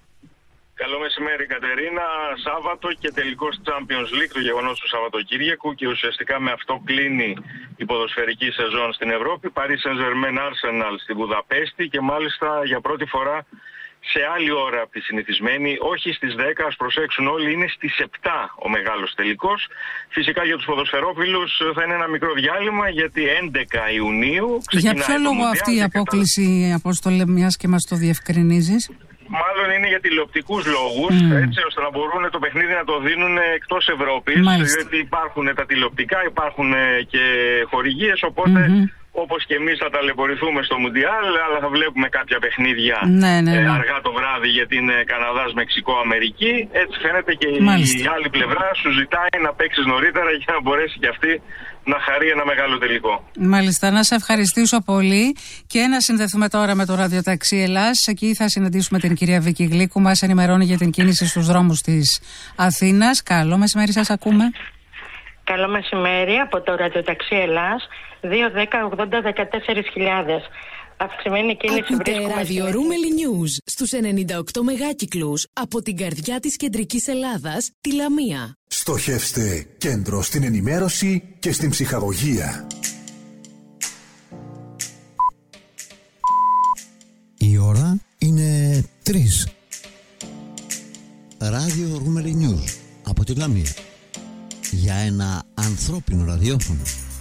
Καλό μεσημέρι, Κατερίνα. Σάββατο και τελικός Champions League, το γεγονός του Σαββατοκύριακου, και ουσιαστικά με αυτό κλείνει η ποδοσφαιρική σεζόν στην Ευρώπη. Paris Saint-Germain Arsenal στη Βουδαπέστη και μάλιστα για πρώτη φορά σε άλλη ώρα από τη συνηθισμένη, όχι στις δέκα, ας προσέξουν όλοι, είναι στις επτά ο μεγάλος τελικός. Φυσικά για τους ποδοσφαιρόφιλους θα είναι ένα μικρό διάλειμμα, γιατί έντεκα Ιουνίου ξεκινάει. Για ποιο λόγο αυτή η απόκληση, Απόστολε, μιας και μας το διευκρινίζεις? Μάλλον είναι για τηλεοπτικούς λόγους, mm. έτσι ώστε να μπορούν το παιχνίδι να το δίνουν εκτός Ευρώπης. Μάλιστα. Γιατί υπάρχουν τα τηλεοπτικά, υπάρχουν και χορηγίες, οπότε mm-hmm. όπως και εμείς θα ταλαιπωρηθούμε στο Μουντιάλ, αλλά θα βλέπουμε κάποια παιχνίδια ναι, ναι, ναι. Ε, αργά το βράδυ, γιατί είναι Καναδάς, Μεξικό, Αμερική. Έτσι φαίνεται και Μάλιστα. η άλλη πλευρά σου ζητάει να παίξεις νωρίτερα για να μπορέσει και αυτή να χαρεί ένα μεγάλο τελικό. Μάλιστα, να σε ευχαριστήσω πολύ και να συνδεθούμε τώρα με το ραδιοταξί Ελλάς. Εκεί θα συναντήσουμε την κυρία Βίκη Γλίκου, μας ενημερώνει για την κίνηση στους δρόμους της Αθήνας. Καλό μεσημέρι, σας ακούμε. Καλό μεσημέρι από το ραδιοταξί Ελλάς, δύο δέκα ογδόντα δεκατέσσερις χιλιάδες. Αυξημένη κίνηση βρίσκουμε. Ακούτε Radio Roomeli News στους ενενήντα οκτώ μεγάκυκλους από την καρδιά της κεντρικής Ελλάδας, τη Λαμία. Στοχεύστε κέντρο στην ενημέρωση και στην ψυχαγωγία. Η ώρα είναι τρεις. Radio Roomeli News από τη Λαμία. Για ένα ανθρώπινο ραδιόφωνο.